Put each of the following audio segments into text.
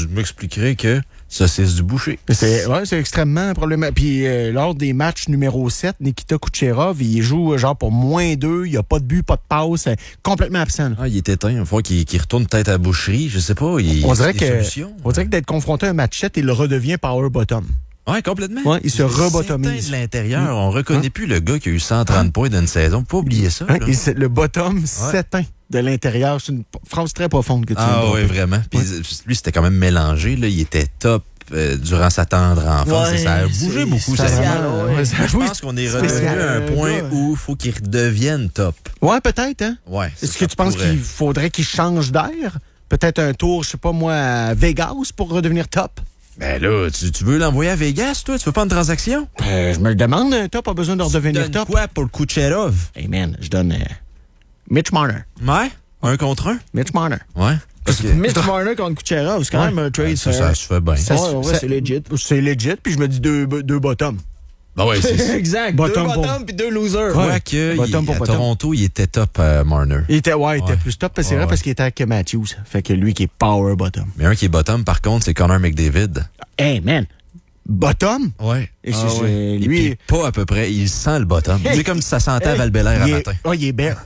m'expliquerais que saucisse du boucher. C'est extrêmement problématique. Puis lors des matchs numéro 7, Nikita Kucherov, il joue genre pour -2, il n'y a pas de but, pas de passe, complètement absent. Là. Ah, il est éteint. Il faut qu'il retourne peut-être à la boucherie. Je sais pas. On dirait que d'être confronté à un match 7, il redevient power bottom. Oui, complètement. Ouais, il se rebotomise. De l'intérieur. On reconnaît plus le gars qui a eu 130 points dans une saison. Faut pas oublier ça. Le bottom s'éteint de l'intérieur. C'est une phrase très profonde que tu Ah oui, vraiment. Puis lui, c'était quand même mélangé. Là. Il était top durant sa tendre enfance. Ouais, ça a bougé beaucoup. Je pense qu'on est revenu à un point où il faut qu'il redevienne top. Ouais, peut-être. Hein? Ouais, est-ce que tu penses qu'il faudrait qu'il change d'air? Peut-être un tour, je sais pas moi, à Vegas pour redevenir top? Ben là, tu veux l'envoyer à Vegas, toi? Tu veux pas une transaction? Je me le demande, un top a besoin de redevenir top. Quoi pour le Kucherov? Hey man, je donne Mitch Marner. Ouais? 1 contre 1? Mitch Marner. Ouais. Mitch Marner contre Kucherov, c'est quand même un trade. Ça se fait bien. C'est legit. C'est legit, puis je me dis deux bottoms. Ben ouais, c'est exact. Bottom puis 2 losers. Quoique, à Toronto, il était top Marner. Il était plus top, c'est vrai, parce qu'il était avec Matthews. Fait que lui qui est power bottom. Mais un qui est bottom, par contre, c'est Connor McDavid. Hey, man! Bottom? Ouais. Lui... Et pas à peu près, il sent le bottom. C'est comme si ça sentait à Val-Bélair à matin. Il est bear.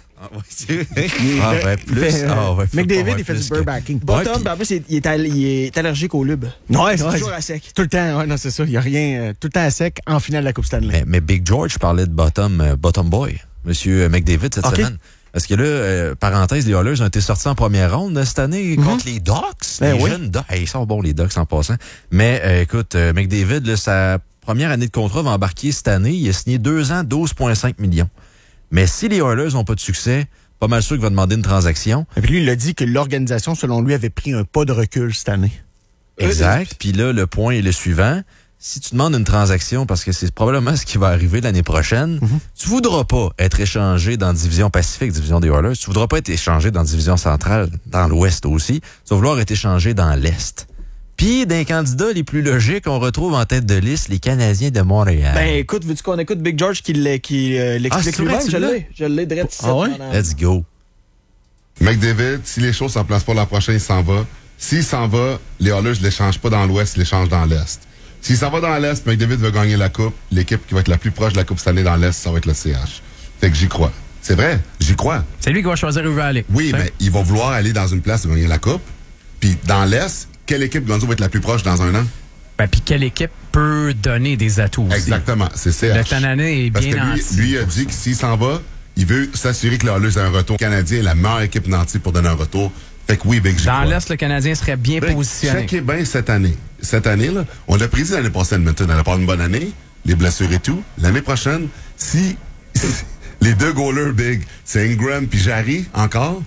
McDavid, il fait du burbacking. Bottom, en plus, il est allergique au lube. Ouais, c'est toujours à sec. Tout le temps, non, c'est ça. Il n'y a rien. Tout le temps à sec en finale de la Coupe Stanley. Mais Big George parlait de bottom boy, Monsieur McDavid, cette semaine. Parce que là, parenthèse, les Oilers ont été sortis en première ronde cette année contre les Ducks. Les jeunes Ducks. Ils sont bons, les Ducks, en passant. Mais écoute, McDavid, là, sa première année de contrat va embarquer cette année. Il a signé 2 ans, 12,5 millions. Mais si les Oilers n'ont pas de succès, pas mal sûr qu'il va demander une transaction. Et puis lui, il a dit que l'organisation, selon lui, avait pris un pas de recul cette année. Exact. Puis là, le point est le suivant. Si tu demandes une transaction, parce que c'est probablement ce qui va arriver l'année prochaine, tu voudras pas être échangé dans la division Pacifique, division des Oilers. Tu voudras pas être échangé dans la division centrale, dans l'Ouest aussi. Tu vas vouloir être échangé dans l'Est. Puis, d'un candidat les plus logiques, on retrouve en tête de liste les Canadiens de Montréal. Ben, écoute, veux-tu qu'on écoute Big George qui l'explique lui-même? Je l'ai direct ici. Let's go. McDavid, si les choses s'en placent pas l'an prochain, il s'en va. S'il s'en va, les Oilers ne l'échangent pas dans l'Ouest, ils l'échangent dans l'Est. S'il s'en va dans l'Est, McDavid veut gagner la Coupe. L'équipe qui va être la plus proche de la Coupe cette année dans l'Est, ça va être le CH. Fait que j'y crois. C'est vrai, j'y crois. C'est lui qui va choisir où il va aller. Oui, mais il va vouloir aller dans une place de gagner la Coupe. Puis dans l'Est, quelle équipe Gonzo va être la plus proche dans un an? Ben, puis quelle équipe peut donner des atouts aussi? Exactement, c'est CH. Le Canadien est bien nanti. Parce que lui a dit que s'il s'en va, il veut s'assurer que le Oilers a un retour. Le Canadien est la meilleure équipe nantie pour donner un retour. Fait que oui, Big G. Dans l'Est, le Canadien serait bien positionné. Checkez bien cette année. Cette année, là, on l'a prédit l'année passée à Edmonton. Elle a pas une bonne année, les blessures et tout. L'année prochaine, si les deux goalers Big, c'est Ingram puis Jarry encore.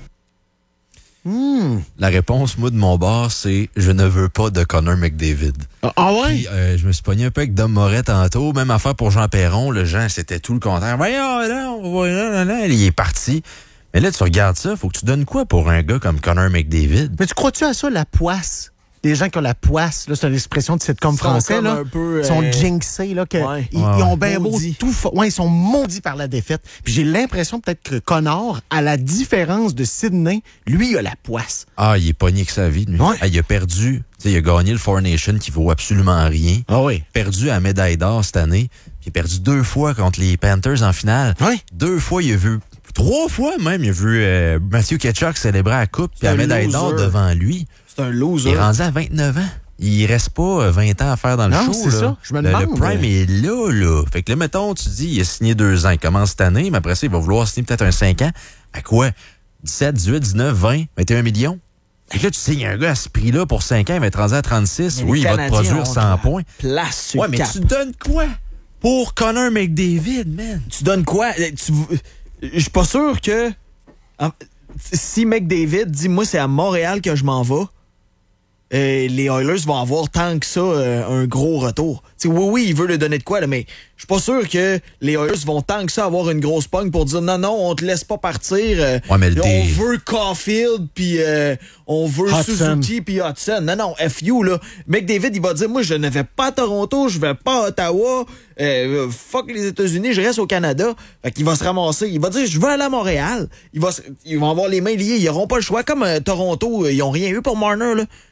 La réponse, moi, de mon bord, c'est « Je ne veux pas de Connor McDavid ». Ah ouais? Puis, je me suis pogné un peu avec Dom Moret tantôt. Même affaire pour Jean Perron. Le Jean, c'était tout le contraire. Voyons, là, il est parti. Mais là, tu regardes ça, faut que tu donnes quoi pour un gars comme Connor McDavid? Mais tu crois-tu à ça, la poisse? Des gens qui ont la poisse, là, c'est une expression de sitcom français, là. Un peu, ils sont jinxés, là, ils ont bien beau tout. Ils sont maudits par la défaite. Puis j'ai l'impression peut-être que Connor, à la différence de Sidney, lui, il a la poisse. Ah, il est pogné que sa vie, lui. Ouais. Ah, il a perdu. Il a gagné le Four Nations qui vaut absolument rien. Ah oui. Perdu à la médaille d'or cette année. Puis il a perdu 2 fois contre les Panthers en finale. Oui. 2 fois, il a vu. 3 fois même, il a vu Matthew Tkachuk célébrer la coupe puis la médaille d'or devant lui. C'est un loser. Il est rendu à 29 ans. Il reste pas 20 ans à faire dans le show. Non, c'est ça. Je me demande. Le prime est là. Fait que là, mettons, tu dis, il a signé 2 ans. Il commence cette année, mais après ça, il va vouloir signer peut-être un 5 ans. À quoi? 17, 18, 19, 20, 21 millions? Fait que là, tu signes un gars à ce prix-là pour 5 ans, il va être rendu à 36. Oui, il va te produire 100 points. Place sur mais tu donnes quoi pour Connor McDavid, man? Tu donnes quoi? Je suis pas sûr que si McDavid dit, moi, c'est à Montréal que je m'en vais, les Oilers vont avoir tant que ça un gros retour. T'sais, oui, il veut le donner de quoi, là, mais je suis pas sûr que les Oilers vont tant que ça avoir une grosse pogne pour dire non, on te laisse pas partir. On veut Caulfield, puis on veut Hudson. Suzuki, puis Hudson. Non, FU, là. McDavid, il va dire, moi, je ne vais pas à Toronto, je vais pas à Ottawa, fuck les États-Unis, je reste au Canada. Fait qu'il va se ramasser. Il va dire, je veux aller à Montréal. Ils vont avoir les mains liées, ils auront pas le choix. Comme Toronto, ils ont rien eu pour Marner, là.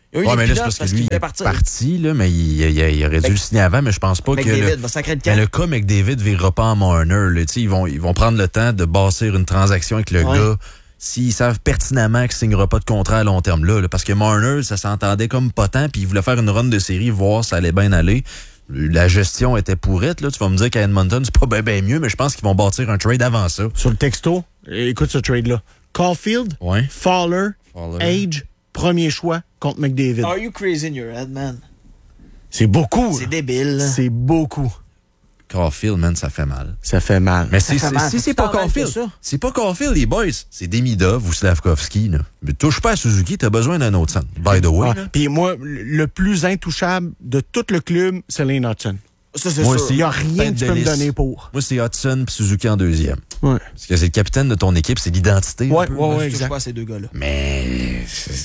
Il a eu mais des là, pilotes parce que lui, il est partir. parti, là, mais il aurait dû le signer avant, mais je pense pas que McDavid va sacrer le camp. le cas McDavid ne virera pas en Marner. Là, ils vont prendre le temps de bâtir une transaction avec le gars s'ils savent pertinemment qu'il ne signera pas de contrat à long terme là, parce que Marner, ça s'entendait comme pas tant, puis il voulait faire une run de série, voir si ça allait bien aller. La gestion était pourrite. Là. Tu vas me dire qu'à Edmonton, c'est pas bien mieux, mais je pense qu'ils vont bâtir un trade avant ça. Sur le texto, écoute ce trade-là. Caulfield, Fowler, Age, premier choix contre McDavid. Are you crazy in your head, man? C'est beaucoup. C'est débile. Là. C'est beaucoup. Caulfield, man, ça fait mal. Ça fait mal. Mais si c'est pas Caulfield, c'est pas Caulfield, les boys. C'est Demidov ou Slavkovski. Là. Mais touche pas à Suzuki, t'as besoin d'un autre centre. By the way. Puis moi, le plus intouchable de tout le club, c'est Lane Hudson. Ça, c'est moi sûr. aussi. Il n'y a rien que tu peux me donner pour. Moi, c'est Hudson puis Suzuki en deuxième. Ouais. Parce que c'est le capitaine de ton équipe, c'est l'identité. Ouais, Je exact. touche pas à ces deux gars-là. Mais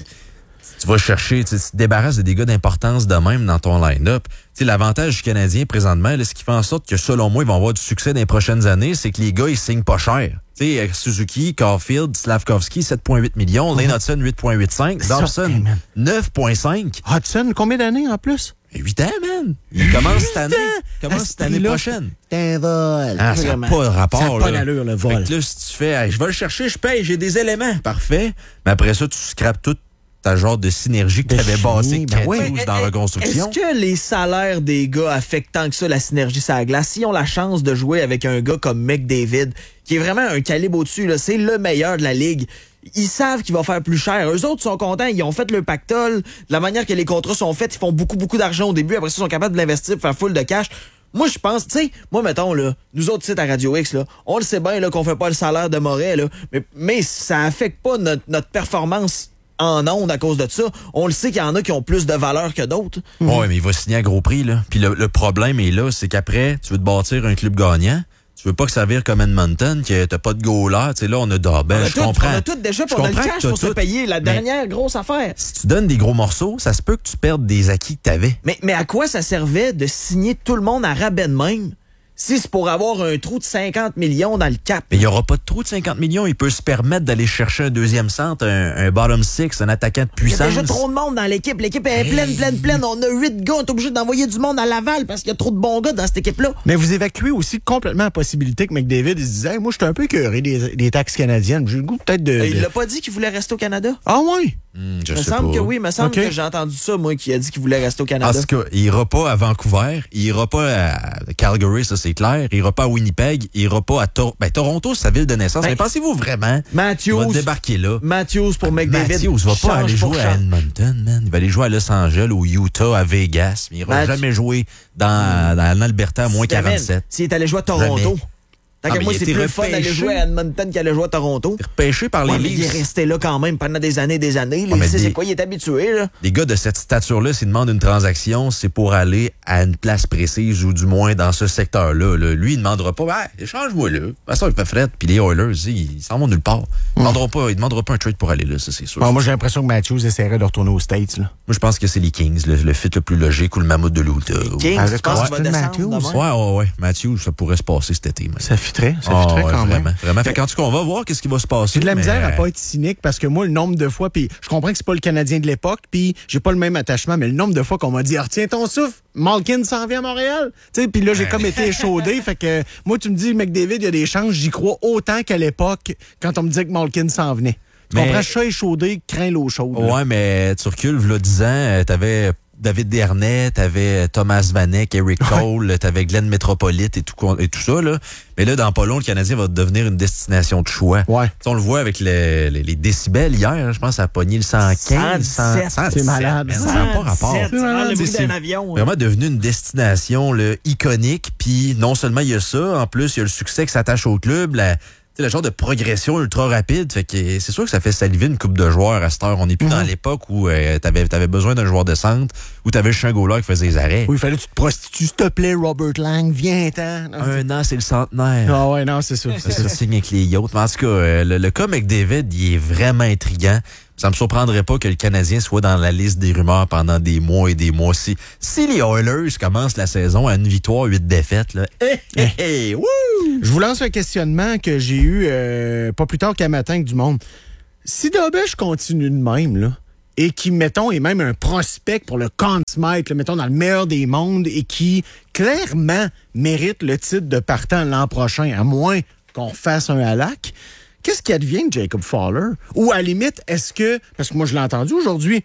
tu vas chercher, tu te débarrasses des gars d'importance de même dans ton line-up. L'avantage du Canadien présentement, là, ce qui fait en sorte que selon moi, ils vont avoir du succès dans les prochaines années, c'est que les gars, ils signent pas cher. T'sais, Suzuki, Caulfield, Slavkovski, 7,8 millions, Lane Hudson, 8,85, Dobson, 9,5. Hudson, combien d'années en plus? 8 ans, man. Il commence cette année. Cette année prochaine. C'est un vol. Ah, ça n'a pas de rapport. Ça n'a pas là. d'allure, le vol. Fait que là, si tu fais, hey, je vais le chercher, je paye, j'ai des éléments. Parfait. Mais après ça, tu scrapes toute ta genre de synergie que tu avais bâtie dans la reconstruction. Est-ce que les salaires des gars affectent tant que ça la synergie sur la glace? S'ils ont la chance de jouer avec un gars comme McDavid, qui est vraiment un calibre au-dessus, là, c'est le meilleur de la ligue, ils savent qu'il va faire plus cher. Eux autres sont contents, ils ont fait le pactole. De la manière que les contrats sont faits, ils font beaucoup d'argent au début. Après ça, ils sont capables de l'investir, de faire full de cash. Moi, je pense, tu sais, moi, mettons, là, nous autres, à Radio X, là, on le sait bien, là, qu'on fait pas le salaire de Moret, là, mais ça affecte pas notre performance en ondes à cause de ça. On le sait qu'il y en a qui ont plus de valeur que d'autres. Oui, mais il va signer à gros prix, là. Puis le problème est là, c'est qu'après, tu veux te bâtir un club gagnant. Tu veux pas que ça vire comme Edmonton, que t'as pas de goaler. Tu sais, là, on a Dobel, je comprends. On a tout déjà, on a le cash pour se payer la dernière grosse affaire. Si tu donnes des gros morceaux, ça se peut que tu perdes des acquis que t'avais. Mais à quoi ça servait de signer tout le monde à rabais de même? Si c'est pour avoir un trou de 50 millions dans le cap. Mais il n'y aura pas de trou de 50 millions. Il peut se permettre d'aller chercher un deuxième centre, un bottom six, un attaquant de puissance. Il y a déjà trop de monde dans l'équipe. L'équipe est pleine. On a 8 gars. On est obligé d'envoyer du monde à Laval parce qu'il y a trop de bons gars dans cette équipe-là. Mais vous évacuez aussi complètement la possibilité que McDavid il se disait hey, moi, je suis un peu écœuré des taxes canadiennes. J'ai le goût peut-être de... Il l'a pas dit qu'il voulait rester au Canada? Ah oui? Il me semble que oui. Il me semble que j'ai entendu ça, moi, qui a dit qu'il voulait rester au Canada. En tout cas, il ira pas à Vancouver. Il ira pas à Calgary, ça c'est clair. Il ira pas à Winnipeg. Il ira pas à Toronto, c'est sa ville de naissance. Mais pensez-vous vraiment qu'il va débarquer là? Matthews pour McDavid. Matthews va pas aller jouer à Edmonton, man. Il va aller jouer à Los Angeles, au Utah, à Vegas. Mais il ira jamais jouer dans l'Alberta à moins 47. S'il est allé jouer à Toronto. Moi, c'est plus fun d'aller jouer à Edmonton qu'aller jouer à Toronto. Repêché par les Leafs. Il est resté là quand même pendant des années. C'est quoi, il est habitué, là. Les gars de cette stature-là, s'ils demandent une transaction, c'est pour aller à une place précise ou du moins dans ce secteur-là. Là. Lui, il ne demandera pas, échange-moi là. De toute façon, il fait fret. Puis les Oilers, ils s'en vont nulle part. Il ne demandera pas un trade pour aller là, ça, c'est sûr. Moi, j'ai l'impression que Matthews essaierait de retourner aux States, là. Moi, je pense que c'est les Kings, le fit le plus logique ou le mammouth de l'Utah. Kings, je pense qu'il va descendre. Ouais. Matthews, ça pourrait se passer cet été. Ça fitterait quand même. Vraiment. Fait qu'en tout cas, on va voir qu'est-ce qui va se passer. J'ai de la misère à pas être cynique parce que moi, le nombre de fois, puis je comprends que c'est pas le Canadien de l'époque, puis j'ai pas le même attachement, mais le nombre de fois qu'on m'a dit, retiens ton souffle, Malkin s'en vient à Montréal. Puis là, j'ai comme été échaudé. Fait que moi, tu me dis, McDavid, il y a des chances, j'y crois autant qu'à l'époque quand on me disait que Malkin s'en venait. Tu comprends? Chat échaudé, craint l'eau chaude. Ouais, là. Mais tu recules, v'là 10 ans, t'avais David Dernay, t'avais Thomas Vanek, Eric Cole, t'avais Glenn Metropolite et tout ça, là. Mais là, dans pas long, le Canadien va devenir une destination de choix. Ouais. T'sais, on le voit avec les décibels hier, je pense que ça a pogné le 115, 117. C'est malade. Ça n'a pas rapport. C'est d'un avion. Vraiment devenu une destination là, iconique, puis non seulement il y a ça, en plus, il y a le succès qui s'attache au club, le genre de progression ultra rapide. Fait que c'est sûr que ça fait saliver une coupe de joueurs à cette heure. On n'est plus dans l'époque où t'avais besoin d'un joueur de centre, où t'avais juste un goaler qui faisait les arrêts. Oui, il fallait que tu te prostitues, s'il te plaît, Robert Lang, viens-t'en. Un an, c'est le centenaire. Ah ouais, non, c'est ça. Ça signe avec les yachts. Mais en tout cas, le cas McDavid, il est vraiment intriguant. Ça me surprendrait pas que le Canadien soit dans la liste des rumeurs pendant des mois et des mois. Si les Oilers commencent la saison à une victoire, 8 défaites, là, Je vous lance un questionnement que j'ai eu pas plus tard qu'à matin avec du monde. Si Dobèche continue de même, là, et qui, mettons, est même un prospect pour le Conn Smythe, mettons, dans le meilleur des mondes, et qui, clairement, mérite le titre de partant l'an prochain, à moins qu'on fasse un Halak, qu'est-ce qui advient de Jacob Fowler? Ou, à la limite, est-ce que, parce que moi, je l'ai entendu aujourd'hui,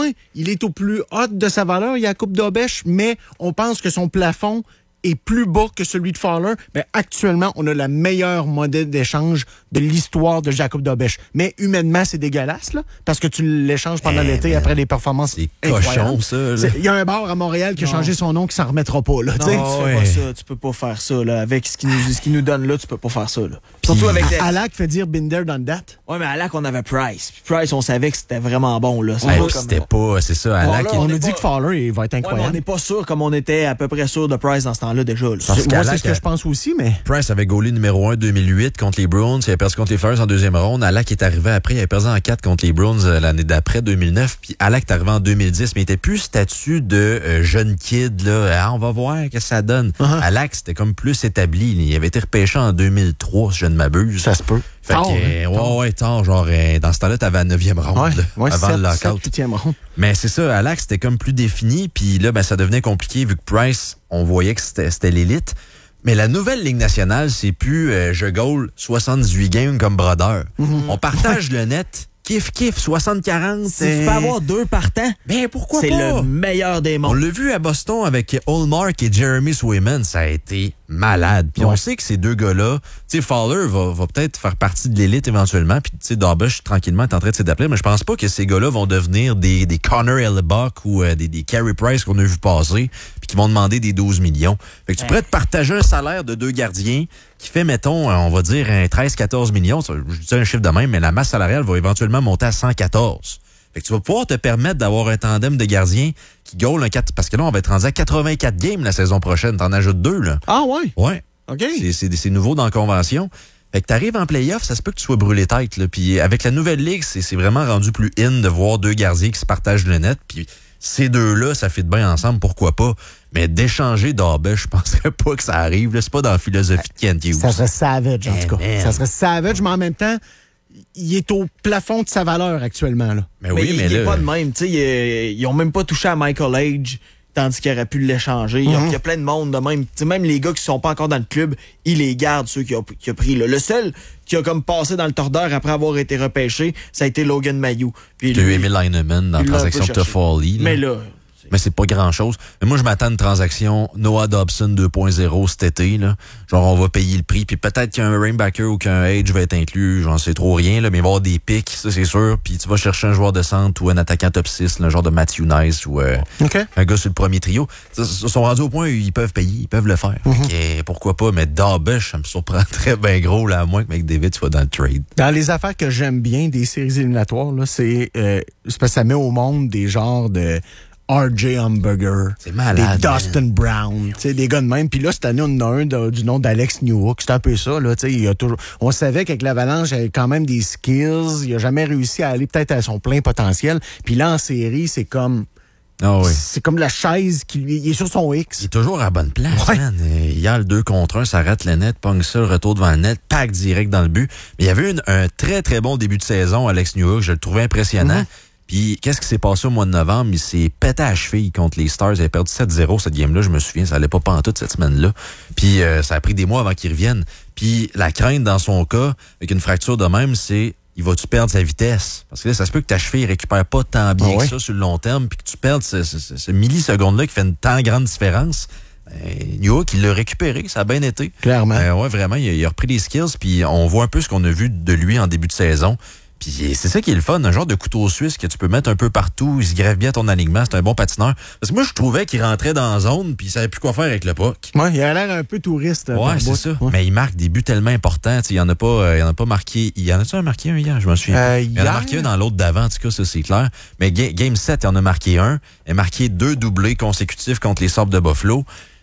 il est au plus haut de sa valeur, il y a la Coupe d'Aubèche, mais on pense que son plafond est plus bas que celui de Fowler. Mais actuellement, on a le meilleur modèle d'échange de l'histoire de Jacob d'Aubèche. Mais humainement, c'est dégueulasse, là, parce que tu l'échanges pendant l'été après des performances incroyables. C'est cochon, ça. Il y a un bar à Montréal qui a changé son nom qui s'en remettra pas, là. Non, tu fais pas ça. Tu peux pas faire ça, là. Avec ce qu'il nous donne là, tu peux pas faire ça, là. Surtout avec Halak fait dire been there, done that. Ouais, mais Halak, on avait Price. Puis Price, on savait que c'était vraiment bon, là. C'est ça, Halak. On nous dit que Fowler, il va être incroyable. Ouais, on n'est pas sûr comme on était à peu près sûr de Price dans ce temps-là, déjà, là. Moi, c'est ce que je pense aussi, mais... Price avait goalé numéro 1 2008 contre les Bruins. Il avait perdu contre les Flyers en deuxième ronde. Halak est arrivé après. Il avait perdu en 4 contre les Bruins l'année d'après, 2009. Puis Halak est arrivé en 2010, mais il était plus statut de jeune kid, là. On va voir ce que ça donne. Halak, c'était comme plus établi. Il avait été repêché en 2003, si je ne m'abuse. Ça se peut. Fait que, tard, genre, dans ce temps-là, t'avais la 9e ronde, avant le lockout. 8e ronde. Mais c'est ça, Halak, c'était comme plus défini, puis là, ça devenait compliqué, vu que Price, on voyait que c'était l'élite. Mais la nouvelle Ligue nationale, c'est plus je goal 78 games comme Brodeur. On partage le net, kiff, 60-40. Si tu peux avoir 2 partants, ben pourquoi c'est pas? le meilleur des mondes. On l'a vu à Boston avec Hallmark et Jeremy Swayman, ça a été malade. Puis on sait que ces deux gars-là, tu sais, Fowler va peut-être faire partie de l'élite éventuellement, puis tu sais, Darbush, tranquillement, est en train de s'adapter, mais je pense pas que ces gars-là vont devenir des Connor Hellebuck ou des Carey Price qu'on a vu passer, puis qui vont demander des 12 millions. Fait que tu pourrais te partager un salaire de 2 gardiens qui fait, mettons, on va dire, 13-14 millions. Je dis un chiffre de même, mais la masse salariale va éventuellement monter à 114. Fait que tu vas pouvoir te permettre d'avoir un tandem de gardiens qui goal un 4... Parce que là, on va être rendu à 84 games la saison prochaine. T'en ajoutes 2, là. Ah ouais? Ouais. OK. C'est nouveau dans la convention. Fait que t'arrives en play-off, ça se peut que tu sois brûlé tête, là. Puis avec la nouvelle ligue, c'est vraiment rendu plus in de voir 2 gardiens qui se partagent le net. Puis ces deux-là, ça fait de bien ensemble, pourquoi pas. Mais d'échanger Darbush, je penserais pas que ça arrive. Là. C'est pas dans la philosophie de Kent Hughes. Ça serait savage, en tout cas. Ça serait savage, mais en même temps, il est au plafond de sa valeur actuellement. Là. Mais oui, mais il là... est pas de même. Ils ont même pas touché à Michael Age, tandis qu'il aurait pu l'échanger. Il y a plein de monde de même. T'sais, même les gars qui sont pas encore dans le club, il les garde, ceux qui a pris. Là. Le seul qui a comme passé dans le tordeur après avoir été repêché, ça a été Logan Mailloux. Tu as eu Emil Heinemann dans la transaction de Toffoli. Mais là... Mais c'est pas grand-chose. Mais moi, je m'attends à une transaction Noah Dobson 2.0 cet été. Là. Genre, on va payer le prix. Puis peut-être qu'un Rainbacker ou qu'un Age va être inclus. J'en sais trop rien. Là, mais il va y avoir des pics, ça c'est sûr. Puis tu vas chercher un joueur de centre ou un attaquant top 6, là, genre de Matthew Nice ou un gars sur le premier trio. Ils sont rendus au point où ils peuvent payer. Ils peuvent le faire. Et pourquoi pas? Mais Darbush, ça me surprend très bien gros, là, à moins que McDavid soit dans le trade. Dans les affaires que j'aime bien des séries éliminatoires, là, c'est parce que ça met au monde des genres de... R.J. Hamburger, c'est malade, des Dustin Brown, des gars de même. Puis là, cette année, on en a un du nom d'Alex Newhook. C'est un peu ça. Là, il y a toujours... On savait qu'avec l'Avalanche, il avait quand même des skills. Il a jamais réussi à aller peut-être à son plein potentiel. Puis là, en série, c'est comme... Ah oui. C'est comme la chaise qui lui... Il est sur son X. Il est toujours à la bonne place, man. Hier, le 2 contre 1, ça rate le net, pogne ça, le retour devant le net, pack direct dans le but. Mais il y avait un très, très bon début de saison, Alex Newhook. Je le trouvais impressionnant. Puis, qu'est-ce qui s'est passé au mois de novembre? Il s'est pété à la cheville contre les Stars. Il a perdu 7-0 cette game-là, je me souviens. Ça allait pas pantoute cette semaine-là. Puis, ça a pris des mois avant qu'il revienne. Puis, la crainte dans son cas, avec une fracture de même, c'est il va-tu perdre sa vitesse? Parce que là, ça se peut que ta cheville récupère pas tant bien que ça sur le long terme, puis que tu perdes ce milliseconde-là qui fait une tant grande différence. Newhook, il l'a récupéré, ça a bien été. Clairement. Ouais, vraiment, il a repris des skills, puis on voit un peu ce qu'on a vu de lui en début de saison. Puis c'est ça qui est le fun, un genre de couteau suisse que tu peux mettre un peu partout, il se greffe bien ton alignement, c'est un bon patineur. Parce que moi, je trouvais qu'il rentrait dans la zone, puis il savait plus quoi faire avec le puck. Ouais, il a l'air un peu touriste. Ouais, c'est ça. Ouais. Mais il marque des buts tellement importants, il y en a pas marqué. Il y en a-tu marqué un hier, je me souviens. Il y en a marqué un dans l'autre d'avant, en tout cas, ça c'est clair. Mais Game 7, il en a marqué un. Il a marqué 2 doublés consécutifs contre les Sabres de Buffalo.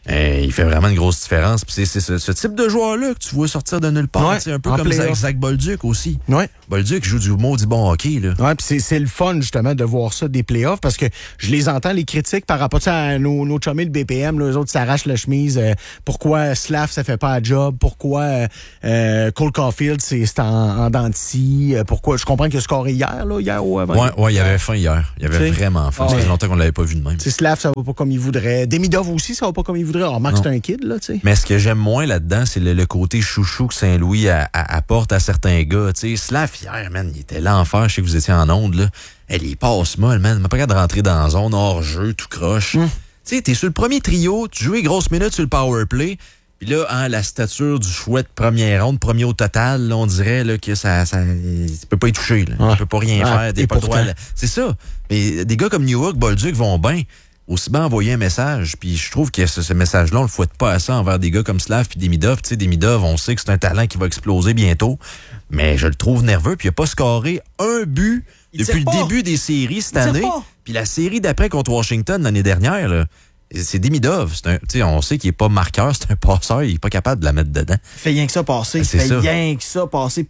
Il fait vraiment une grosse différence. Puis c'est ce type de joueur-là que tu vois sortir de nulle part. Un peu comme Zach Bolduc aussi. Ouais. Bolduc joue du maudit bon hockey. Là. Ouais, puis c'est le fun, justement, de voir ça des playoffs, parce que je les entends, les critiques, par rapport à nos chummés de BPM, là, eux autres s'arrachent la chemise. Pourquoi Slav, ça fait pas un job? Pourquoi Cole Caulfield, c'est en dents de scie? Pourquoi? Je comprends qu'il a scoré hier ou avant. Ouais, il avait faim hier. Il avait vraiment faim. Ça fait longtemps qu'on l'avait pas vu de même. Slav, ça va pas comme il voudrait. Demidov aussi, ça va pas comme il voudrait. Alors, Max, c'est un kid, là, tu sais. Mais ce que j'aime moins là-dedans, c'est le côté chouchou que Saint-Louis apporte à certains gars. Tu sais, Slav, hier, man, il était l'enfer. Je sais que vous étiez en onde, là. Il passe mal, man. Il m'a pas capable de rentrer dans la zone, hors-jeu, tout croche. Tu sais, t'es sur le premier trio, tu joues les grosses minutes sur le power play. Puis là, la stature du chouette première ronde, premier au total, là, on dirait là, que ça tu peux pas y toucher. Là. Tu peux pas rien faire. T'es pas le droit. C'est ça. Mais des gars comme Newhook, Bolduc vont bien. Aussi bien envoyer un message. Puis je trouve que ce message-là, on le fouette pas assez envers des gars comme Slav puis Demidov. Tu sais, Demidov, on sait que c'est un talent qui va exploser bientôt. Mais je le trouve nerveux. Puis il a pas scoré un but depuis le début des séries cette année. Puis la série d'après contre Washington l'année dernière, là, c'est Demidov. On sait qu'il est pas marqueur, c'est un passeur, il est pas capable de la mettre dedans. Il fait rien que ça passer. Rien que ça passer.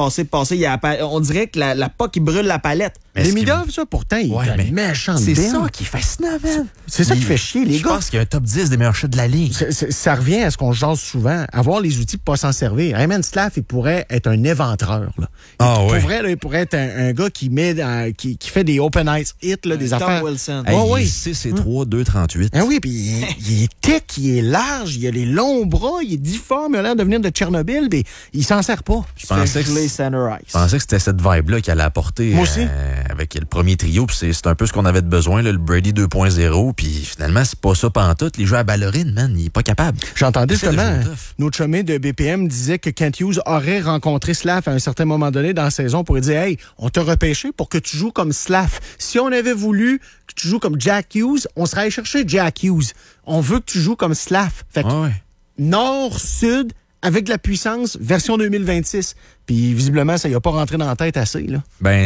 On dirait que la POC, il brûle la palette. Demidov, ça, pourtant, il est méchant. C'est ça qui est fascinant, man. C'est ça qui fait chier, les gars. Je pense qu'il y a un top 10 des meilleurs chutes de la ligue. Ça revient à ce qu'on jase souvent, avoir les outils pour pas s'en servir. Raymond Slav, il pourrait être un éventreur. Là. Il pourrait être un gars qui fait des open ice hits, là, des affaires. Wilson. Il est 6'3", 2'38". Oui, puis il est thick, il est large, il a les longs bras, il est difforme, il a l'air de venir de Tchernobyl, mais il s'en sert pas. Je pensais que c'était cette vibe-là qu'il allait apporter. Moi aussi. Avec le premier trio, puis c'est un peu ce qu'on avait de besoin, là, le Brady 2.0, puis finalement, c'est pas ça pantoute. Les jeux à ballerine, man, il est pas capable. J'entendais justement, notre chemin de BPM disait que Kent Hughes aurait rencontré Slav à un certain moment donné dans la saison pour lui dire « Hey, on t'a repêché pour que tu joues comme Slav. Si on avait voulu que tu joues comme Jack Hughes, on serait allé chercher Jack Hughes. On veut que tu joues comme Slav. » Fait que nord-sud, avec de la puissance, version 2026. Puis visiblement, ça y a pas rentré dans la tête assez. Là.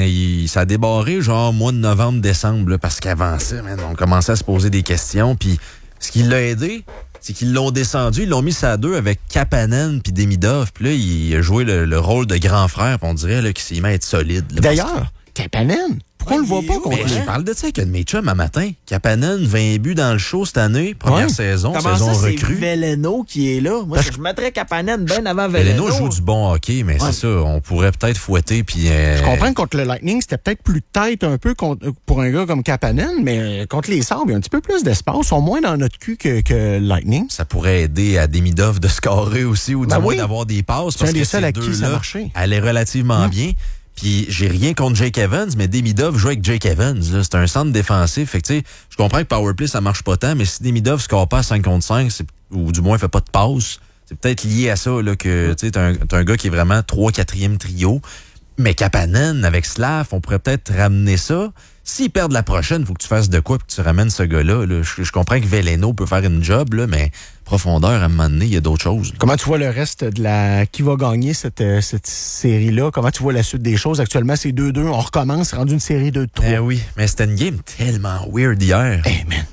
Ça a débarré genre mois de novembre-décembre, là, parce qu'avant ça, man, on commençait à se poser des questions. Puis ce qui l'a aidé, c'est qu'ils l'ont descendu, ils l'ont mis ça à deux avec Kapanen puis Demidov. Puis là, il a joué le rôle de grand frère, puis on dirait là, qu'il s'est mis à être solide. Là, d'ailleurs, Kapanen, pourquoi on le voit pas contre je parle de ça avec un de mes chums à matin. Kapanen, 20 buts dans le show cette année, première saison, saison recrue. C'est Veleno qui est là. Moi, je mettrais Kapanen bien avant Veleno. Veleno joue du bon hockey, mais c'est ça, on pourrait peut-être fouetter. Puis je comprends que contre le Lightning, c'était peut-être plus tête un peu pour un gars comme Kapanen, mais contre les Sabres, il y a un petit peu plus d'espace. Ils sont moins dans notre cul que Lightning. Ça pourrait aider à Demidov de scorer aussi, ou du moins d'avoir des passes. C'est un des seuls à qui ça marchait. Elle est relativement bien. Puis j'ai rien contre Jake Evans, mais Demidov joue avec Jake Evans. C'est un centre défensif. Fait que tu sais, je comprends que Powerplay, ça marche pas tant, mais si Demidov score pas à 5 contre 5, ou du moins fait pas de passe, c'est peut-être lié à ça là, que tu sais, t'as un gars qui est vraiment 3-4e trio. Mais Kapanen avec Slav, on pourrait peut-être ramener ça. S'ils perdent la prochaine, il faut que tu fasses de quoi et que tu ramènes ce gars-là. Là. Je comprends que Veleno peut faire une job, là, mais profondeur, à un moment donné, il y a d'autres choses. Comment tu vois le reste de qui va gagner cette série-là? Comment tu vois la suite des choses? Actuellement, c'est 2-2. On recommence, c'est rendu une série 2-3. Oui, mais c'était une game tellement weird hier. Hey, man.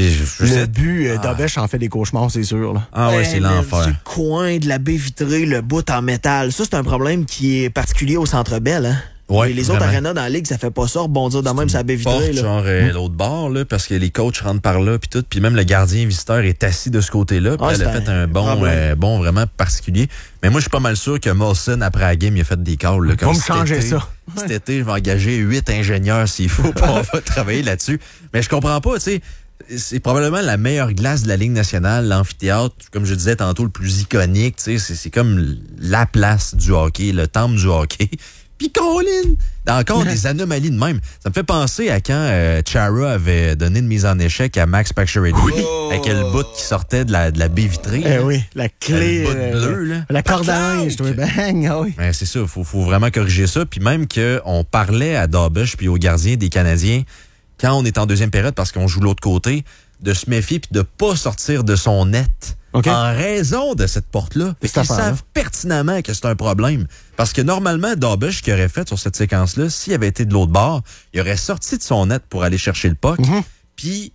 Le but, Dabesh en fait des cauchemars, c'est sûr. Là. Ah ouais, c'est l'enfer. Du coin de la baie vitrée, le bout en métal. Ça, c'est un problème qui est particulier au Centre Bell, hein? Ouais, les autres arénas dans la ligue, ça fait pas ça, rebondir de même sur la baie vitrée. Là. Genre l'autre bord, là, parce que les coachs rentrent par là, puis tout, puis même le gardien visiteur est assis de ce côté-là, puis elle a fait un bon vraiment particulier. Mais moi, je suis pas mal sûr que Molson, après la game, il a fait des calls. Là, comme me changer ça. Cet été, je vais engager 8 ingénieurs s'il faut, puis on va travailler là-dessus. Mais je comprends pas, tu sais. C'est probablement la meilleure glace de la Ligue nationale, l'amphithéâtre, comme je disais tantôt, le plus iconique. C'est comme la place du hockey, le temple du hockey. Puis Colin, encore des anomalies de même. Ça me fait penser à quand Chara avait donné une mise en échec à Max Pacioretty avec le bout qui sortait de la baie vitrée. Oui, la clé. Le bout bleu, là. La corde à linge, bang, oui. C'est ça, faut vraiment corriger ça. Puis même qu'on parlait à Darbush puis aux gardiens des Canadiens, quand on est en deuxième période, parce qu'on joue l'autre côté, de se méfier puis de pas sortir de son net. Okay. En raison de cette porte-là. Ils savent pertinemment que c'est un problème. Parce que normalement, Darbush, qui aurait fait sur cette séquence-là, s'il avait été de l'autre bord, il aurait sorti de son net pour aller chercher le puck. Puis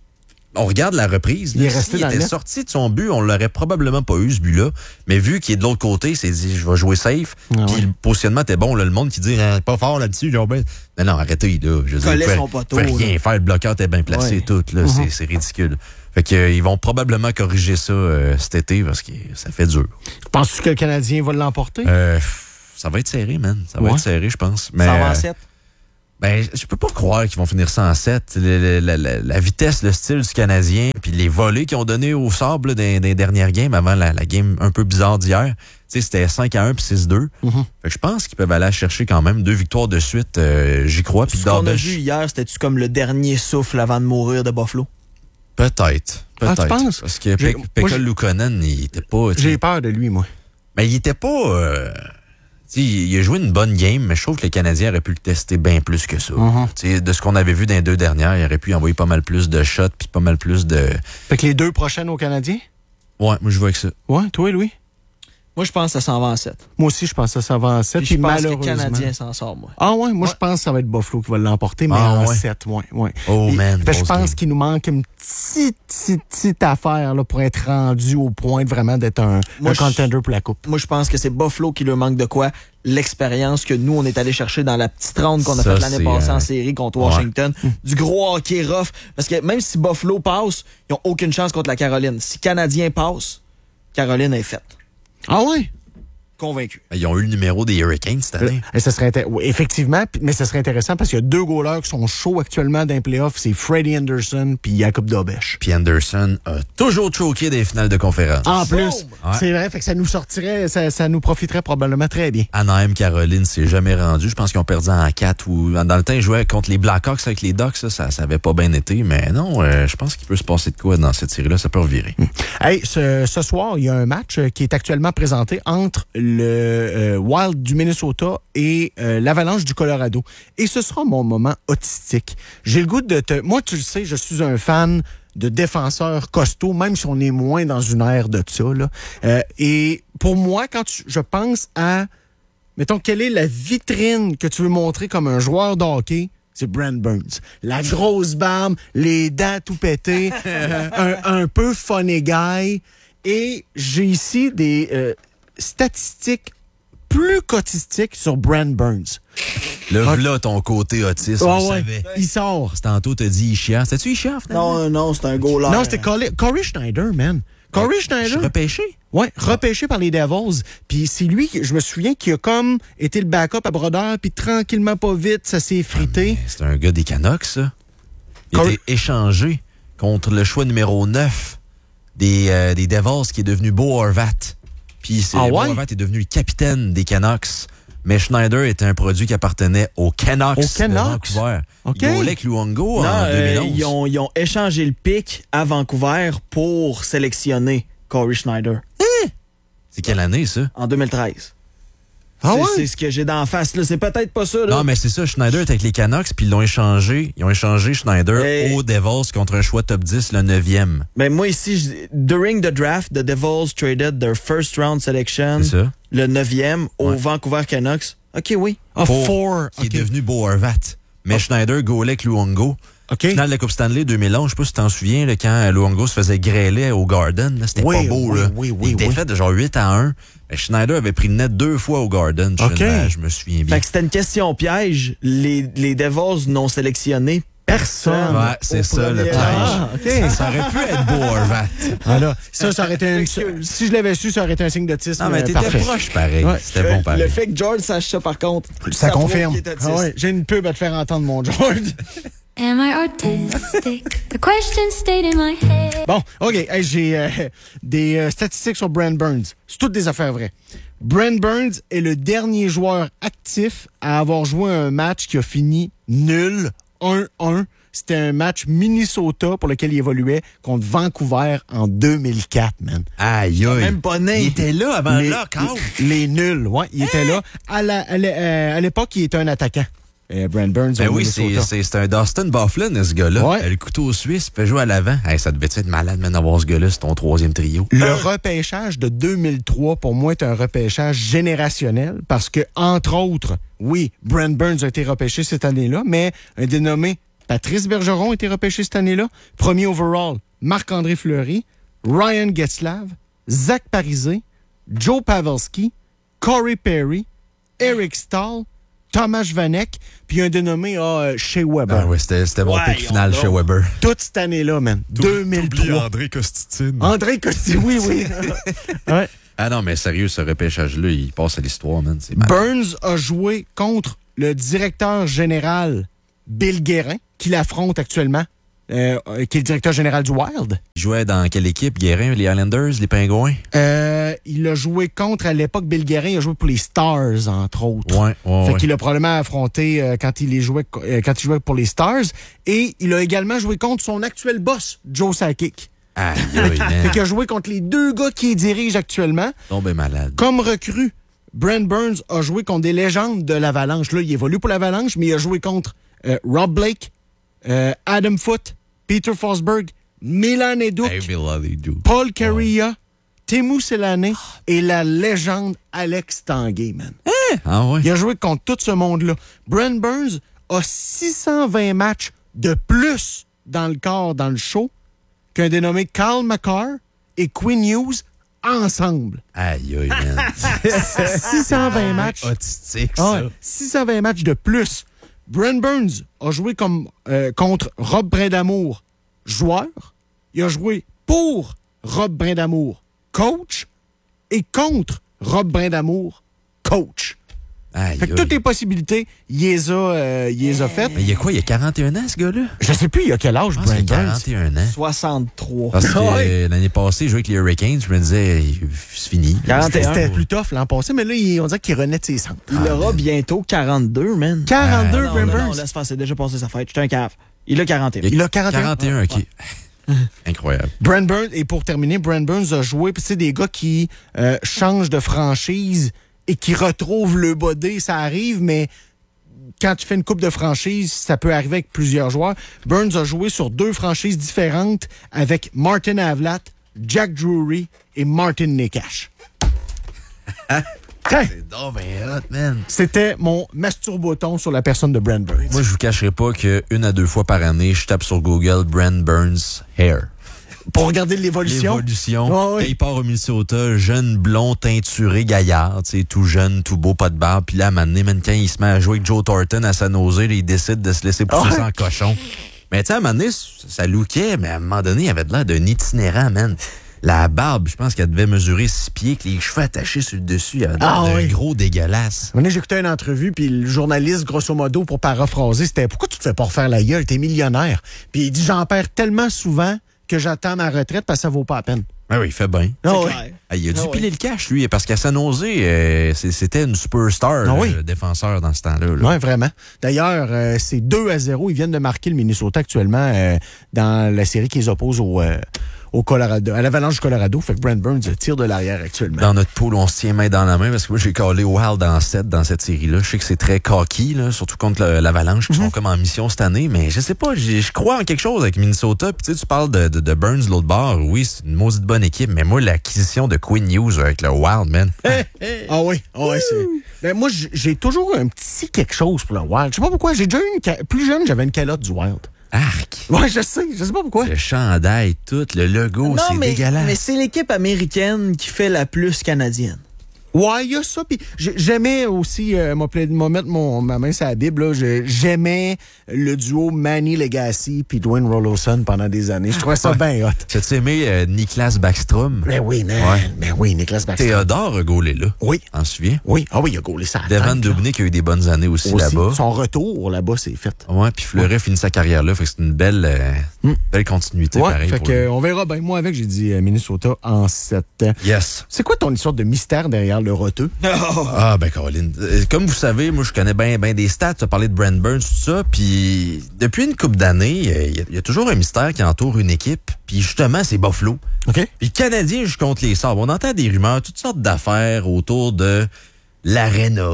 on regarde la reprise. Il est resté dans le était net. sorti de son but, on l'aurait probablement pas eu, ce but-là. Mais vu qu'il est de l'autre côté, il s'est dit, je vais jouer safe. Puis le positionnement était bon. Là, le monde qui dit, pas fort là-dessus. Genre, non, arrêtez. Là. Je veux dire, son poteau. fait rien faire. Le bloqueur était bien placé. Tout. Là, c'est ridicule. Fait qu'ils vont probablement corriger ça cet été parce que ça fait dur. Penses-tu que le Canadien va l'emporter? Ça va être serré, man. Ça va être serré, je pense. Mais, ça va en 7. Ben, je peux pas croire qu'ils vont finir ça en 7. La vitesse, le style du Canadien, puis les volets qu'ils ont donné au sable des dernières games avant la game un peu bizarre d'hier. Tu sais, c'était 5-1 puis 6-2. Fait que je pense qu'ils peuvent aller chercher quand même 2 victoires de suite. J'y crois. Puis ce qu'on a vu hier, c'était-tu comme le dernier souffle avant de mourir de Buffalo? Peut-être. Ah, tu penses? Parce que Pekka Luukkonen, il était pas... J'ai peur de lui, moi. Mais il était pas... il a joué une bonne game, mais je trouve que les Canadiens auraient pu le tester bien plus que ça. De ce qu'on avait vu dans les 2 dernières, il aurait pu envoyer pas mal plus de shots puis pas mal plus de... Fait que les 2 prochaines aux Canadiens? Ouais, moi je vois avec ça. Ouais, toi, Louis? Moi, je pense que ça s'en va en 7. Moi aussi, je pense que ça va en 7. Puis je pense que le malheureusement... Canadien s'en sort, moi. Ah ouais, moi je pense que ça va être Buffalo qui va l'emporter, mais en 7, ouais. Oh man, je pense qu'il nous manque une petite affaire là, pour être rendu au point de vraiment d'être un contender pour la Coupe. Moi, je pense que c'est Buffalo qui leur manque de quoi? L'expérience que nous, on est allé chercher dans la petite ronde qu'on a faite l'année passée en série contre Washington. Du gros hockey rough. Parce que même si Buffalo passe, ils n'ont aucune chance contre la Caroline. Si Canadien passe, Caroline est faite. Ah ouais? Convaincu. Ils ont eu le numéro des Hurricanes cette année. Et ça serait effectivement, mais ça serait intéressant parce qu'il y a 2 goalers qui sont chauds actuellement dans les playoffs. C'est Freddie Anderson puis Jakub Dobeš. Puis Anderson a toujours choqué des finales de conférence. En plus, c'est vrai, fait que ça nous sortirait, ça nous profiterait probablement très bien. Anaheim, Caroline, s'est jamais rendu. Je pense qu'ils ont perdu en 4 ou dans le temps, ils jouaient contre les Blackhawks avec les Ducks. Ça avait pas bien été, mais non, je pense qu'il peut se passer de quoi dans cette série-là. Ça peut revirer. Hey, ce soir, il y a un match qui est actuellement présenté entre le Wild du Minnesota et l'Avalanche du Colorado. Et ce sera mon moment autistique. J'ai le goût de te... Moi, tu le sais, je suis un fan de défenseurs costauds, même si on est moins dans une ère de ça. Là. Et pour moi, quand je pense à... Mettons, quelle est la vitrine que tu veux montrer comme un joueur de hockey? C'est Brent Burns. La grosse barbe, les dents tout pétées, un peu funny guy. Et j'ai ici des statistiques plus qu'autistiques sur Brent Burns. Là, ton côté autiste, on le savait. Il sort. Tantôt, t'as dit Ishia. C'était-tu Ishia, finalement? Non, c'est un goaler. Non, c'était Corey Schneider, man. Corey Schneider. Repêché? Oui, repêché par les Devils. Puis c'est lui, je me souviens, qui a comme été le backup à Brodeur, puis tranquillement, pas vite, ça s'est effrité. C'est un gars des Canucks, ça. Il a été échangé contre le choix numéro 9 des Devils, qui est devenu Bo Horvat. Puis Bo Horvat est devenu le capitaine des Canucks. Mais Schneider était un produit qui appartenait aux Canucks de Vancouver. Okay. Il golait avec Luongo en 2011. Ils ont échangé le pic à Vancouver pour sélectionner Corey Schneider. C'est quelle année, ça? En 2013. C'est ce que j'ai d'en face. Là. C'est peut-être pas ça. Là. Non, mais c'est ça. Schneider est avec les Canucks, puis ils l'ont échangé. Ils ont échangé Schneider aux Devils contre un choix top 10, le 9e. Ben moi, ici, during the draft, the Devils traded their first round selection, le 9e, aux Vancouver Canucks. OK, oui. Qui est devenu Bo Horvat. Mais Schneider golait avec Luongo. Finale de la Coupe Stanley 2011, je sais pas si tu t'en souviens, là, quand Luongo se faisait grêler au Garden, c'était pas beau. Il était fait de genre 8-1. Mais Schneider avait pris le net 2 fois au Garden. Je me souviens bien. Fait que c'était une question piège. Les Devils n'ont sélectionné personne. Ouais, c'est ça le piège. Ça aurait pu être Bo Horvat. Voilà. Ça aurait été si je l'avais su, ça aurait été un signe d'autisme. Non, mais t'étais proche pareil. Ouais. C'était bon pareil. Le fait que George sache ça, par contre, ça confirme. J'ai une pub à te faire entendre, mon George. Am I autistic? The question stayed in my head. Bon, OK. Hey, j'ai des statistiques sur Brent Burns. C'est toutes des affaires vraies. Brent Burns est le dernier joueur actif à avoir joué un match qui a fini nul, 1-1. C'était un match Minnesota pour lequel il évoluait contre Vancouver en 2004, man. Aïe, aïe. Même pas né. Il était là avant le lockout. Les nuls, ouais. Il était là. À l'époque, il était un attaquant. Brent Burns. Ben oui, c'est un Dustin Byfuglien, ce gars-là. Ouais. Le couteau suisse, peut jouer à l'avant. Hey, ça devait être malade, man, d'avoir ce gars-là, c'est ton 3e trio. Le repêchage de 2003, pour moi, est un repêchage générationnel parce que, entre autres, oui, Brent Burns a été repêché cette année-là, mais un dénommé Patrice Bergeron a été repêché cette année-là. Premier overall, Marc-André Fleury, Ryan Getzlaf, Zach Parisé, Joe Pavelski, Corey Perry, Eric Stahl, Thomas Vanek, puis un dénommé Shea Weber. Ah oui, c'était mon pick final, Shea Weber. Toute cette année-là, man. 2003. André Costitine. André Costitine, oui. Ouais. Ah non, mais sérieux, ce repêchage-là, il passe à l'histoire, man. C'est malade. Burns a joué contre le directeur général Bill Guérin, qui l'affronte actuellement, qui est le directeur général du Wild. Il jouait dans quelle équipe, Guérin? Les Islanders, les Pingouins? Il a joué contre, à l'époque, Bill Guérin, il a joué pour les Stars, entre autres. Ouais. Qu'il a probablement affronté quand il jouait pour les Stars. Et il a également joué contre son actuel boss, Joe Sakic. Aïe, Fait qu'il a joué contre les deux gars qui dirigent actuellement. Tombé malade. Comme recrue, Brent Burns a joué contre des légendes de l'Avalanche. Là, il évolue pour l'Avalanche, mais il a joué contre Rob Blake, Adam Foote, Peter Forsberg, Milan Eduk, Paul Kariya, Teemu Selanne et la légende Alex Tanguay, man. Ah ouais? Il a joué contre tout ce monde-là. Brent Burns a 620 matchs de plus dans le corps, dans le show, qu'un dénommé Carl McCarr et Quinn Hughes ensemble. Aïe, man. 620 matchs. Autistique, ça. 620 matchs de plus. Brent Burns a joué contre Rob Brindamour, joueur. Il a joué pour Rob Brindamour, coach, et contre Rob Brindamour, coach. Aïe, Fait que toutes les possibilités, il les a faites. Mais il y a quoi? Il y a 41 ans, ce gars-là? Je sais plus, il a quel âge, Il Brent y a Burns? 41 ans. 63. Parce que l'année passée, il jouait avec les Hurricanes, je me disais, c'est fini. 41. C'était plus tough l'an passé, mais là, on dirait qu'il renaît de ses centres. Il aura bientôt 42, man. 42, Non, Brent non, Burns. laisse faire, c'est déjà passé sa fête. J'étais un cave. Il a 41. Il a 41. 41, OK. Incroyable. Brent Burns, et pour terminer, Brent Burns a joué, puis c'est des gars qui changent de franchise et qui retrouvent le body, ça arrive, mais quand tu fais une coupe de franchise, ça peut arriver avec plusieurs joueurs. Burns a joué sur 2 franchises différentes avec Martin Havlat, Jack Drury et Martin Necas. C'est donc bien hot, man. C'était mon masturboton sur la personne de Brent Burns. Moi, je vous cacherai pas que 1 à 2 fois par année, je tape sur Google Brent Burns Hair. Pour regarder l'évolution. Quand il part au Minnesota, jeune, blond, teinturé, gaillard, tu sais, tout jeune, tout beau, pas de barbe. Puis là, à un moment donné, même quand il se met à jouer avec Joe Thornton à San Jose, là, il décide de se laisser pousser en cochon. Mais tu sais, à un moment donné, ça lookait, mais à un moment donné, il avait de l'air d'un itinérant, man. La barbe, je pense qu'elle devait mesurer 6 pieds, que les cheveux attachés sur le dessus, il avait d'un gros dégueulasse. Un moment donné, j'écoutais une entrevue, puis le journaliste, grosso modo, pour paraphraser, c'était « Pourquoi tu te fais pas refaire la gueule? T'es millionnaire. » Puis il dit « J'en perds tellement souvent que j'attends ma retraite parce que ça vaut pas la peine. » Ah oui, il fait bien. Il a dû piler le cash, lui, parce qu'à San Jose, c'était une superstar, défenseur dans ce temps-là. Oui, vraiment. D'ailleurs, c'est 2-0. Ils viennent de marquer le Minnesota actuellement dans la série qui les oppose au Colorado, à l'Avalanche du Colorado. Fait que Brent Burns tire de l'arrière actuellement. Dans notre pool, on se tient main dans la main parce que moi, j'ai callé Wild en 7 dans cette série-là. Je sais que c'est très cocky, là, surtout contre l'Avalanche qui sont comme en mission cette année, mais je sais pas, je crois en quelque chose avec Minnesota. Puis tu parles de Burns de l'autre bord. Oui, c'est une maudite bonne équipe, mais moi, l'acquisition de Quinn Hughes avec le Wild, man. Ah oui, c'est... Ben, moi, j'ai toujours un petit quelque chose pour le Wild. Je sais pas pourquoi. J'ai déjà eu plus jeune, j'avais une calotte du Wild. Arc! Ouais, je sais pas pourquoi. Le chandail, tout, le logo, c'est dégueulasse. Mais c'est l'équipe américaine qui fait la plus canadienne. Ouais, il y a ça. Puis j'aimais aussi, mettre ma main sur la Bible, là, j'aimais le duo Manny Legacy puis Dwayne Roloson pendant des années. Je trouvais ça bien hot. T'as-tu aimé Niklas Backstrom? Ben oui, man. Ouais. Ben oui, Niklas Backstrom. Théodore a gaulé là. Oui. T'en souviens? Oui. Ah oui, il a gaulé ça. Devin Dubnyk a eu des bonnes années aussi là-bas. Son retour là-bas, c'est fait. Ouais, puis Fleury finit sa carrière là. Fait que c'est une belle continuité pareil. Fait que on verra bien. Moi, avec, j'ai dit Minnesota en 7. Yes. C'est quoi ton histoire de mystère derrière le roteux? Ah, ben, Caroline. Comme vous savez, moi, je connais bien des stats. Tu as parlé de Brent Burns, tout ça. Puis, depuis une couple d'années, il y a toujours un mystère qui entoure une équipe. Puis, justement, c'est Buffalo. OK. Puis, le Canadien joue contre les Sabres. On entend des rumeurs, toutes sortes d'affaires autour de l'aréna,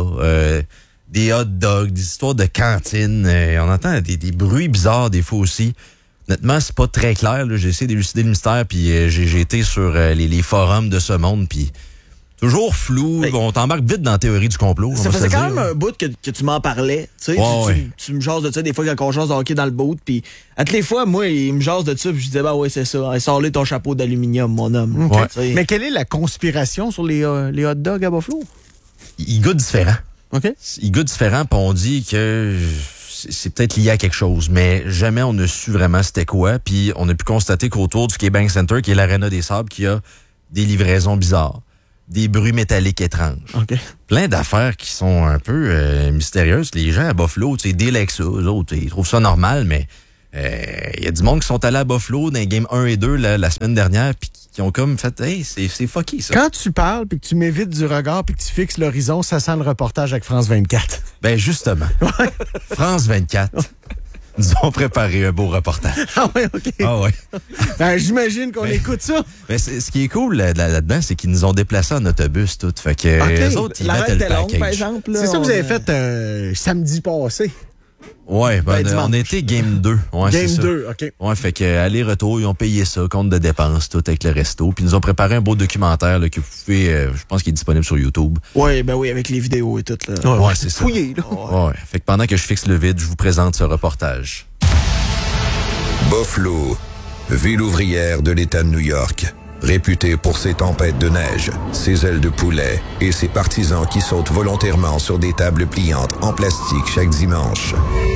des hot dogs, des histoires de cantine. On entend des bruits bizarres des fois aussi. Honnêtement, c'est pas très clair. J'ai essayé d'élucider le mystère. Puis, j'ai été sur les forums de ce monde. Puis, Toujours flou. On t'embarque vite dans la théorie du complot. Ça faisait quand même un bout que tu m'en parlais. Tu sais, tu me jases de ça des fois quand on jase de hockey dans le boot. Puis à toutes les fois, moi, il me jase de ça. Puis je disais, c'est ça. Sors-le ton chapeau d'aluminium, mon homme. Okay. Mais quelle est la conspiration sur les hot dogs à Buffalo? Ils goûtent différent. OK. Ils goûtent différent, puis on dit que c'est peut-être lié à quelque chose, mais jamais on a su vraiment c'était quoi. Puis on a pu constater qu'autour du KeyBank Center, qui est l'Arena des Sables, qu'il y a des livraisons bizarres, des bruits métalliques étranges. Okay. Plein d'affaires qui sont un peu mystérieuses. Les gens à Buffalo, tu sais, délèguent ça. Eux autres, ils trouvent ça normal, mais il y a du monde qui sont allés à Buffalo dans les games 1 et 2 la semaine dernière, puis qui ont comme fait, hey, c'est fucky, ça. Quand tu parles, puis que tu m'évites du regard, puis que tu fixes l'horizon, ça sent le reportage avec France 24. Ben, justement. France 24 nous ont préparé un beau reportage. Ah ouais, OK. Ah ouais. Ben, j'imagine qu'on écoute ça. Mais ce qui est cool là-dedans, c'est qu'ils nous ont déplacés en autobus, tout. Fait que les autres, ils mettent le package. Par exemple, là, c'est ça que vous avez fait samedi passé. Ouais, on était Game 2. Ouais, Game 2, OK. Ouais, fait que aller-retour, ils ont payé ça, compte de dépenses, tout avec le resto. Puis ils nous ont préparé un beau documentaire là, que vous pouvez, je pense qu'il est disponible sur YouTube. Ouais, ben oui, avec les vidéos et tout. Là. Ouais, c'est ça. Fouillé, là. Ouais. Fait que pendant que je fixe le vide, je vous présente ce reportage. Buffalo, ville ouvrière de l'État de New York, réputée pour ses tempêtes de neige, ses ailes de poulet et ses partisans qui sautent volontairement sur des tables pliantes en plastique chaque dimanche.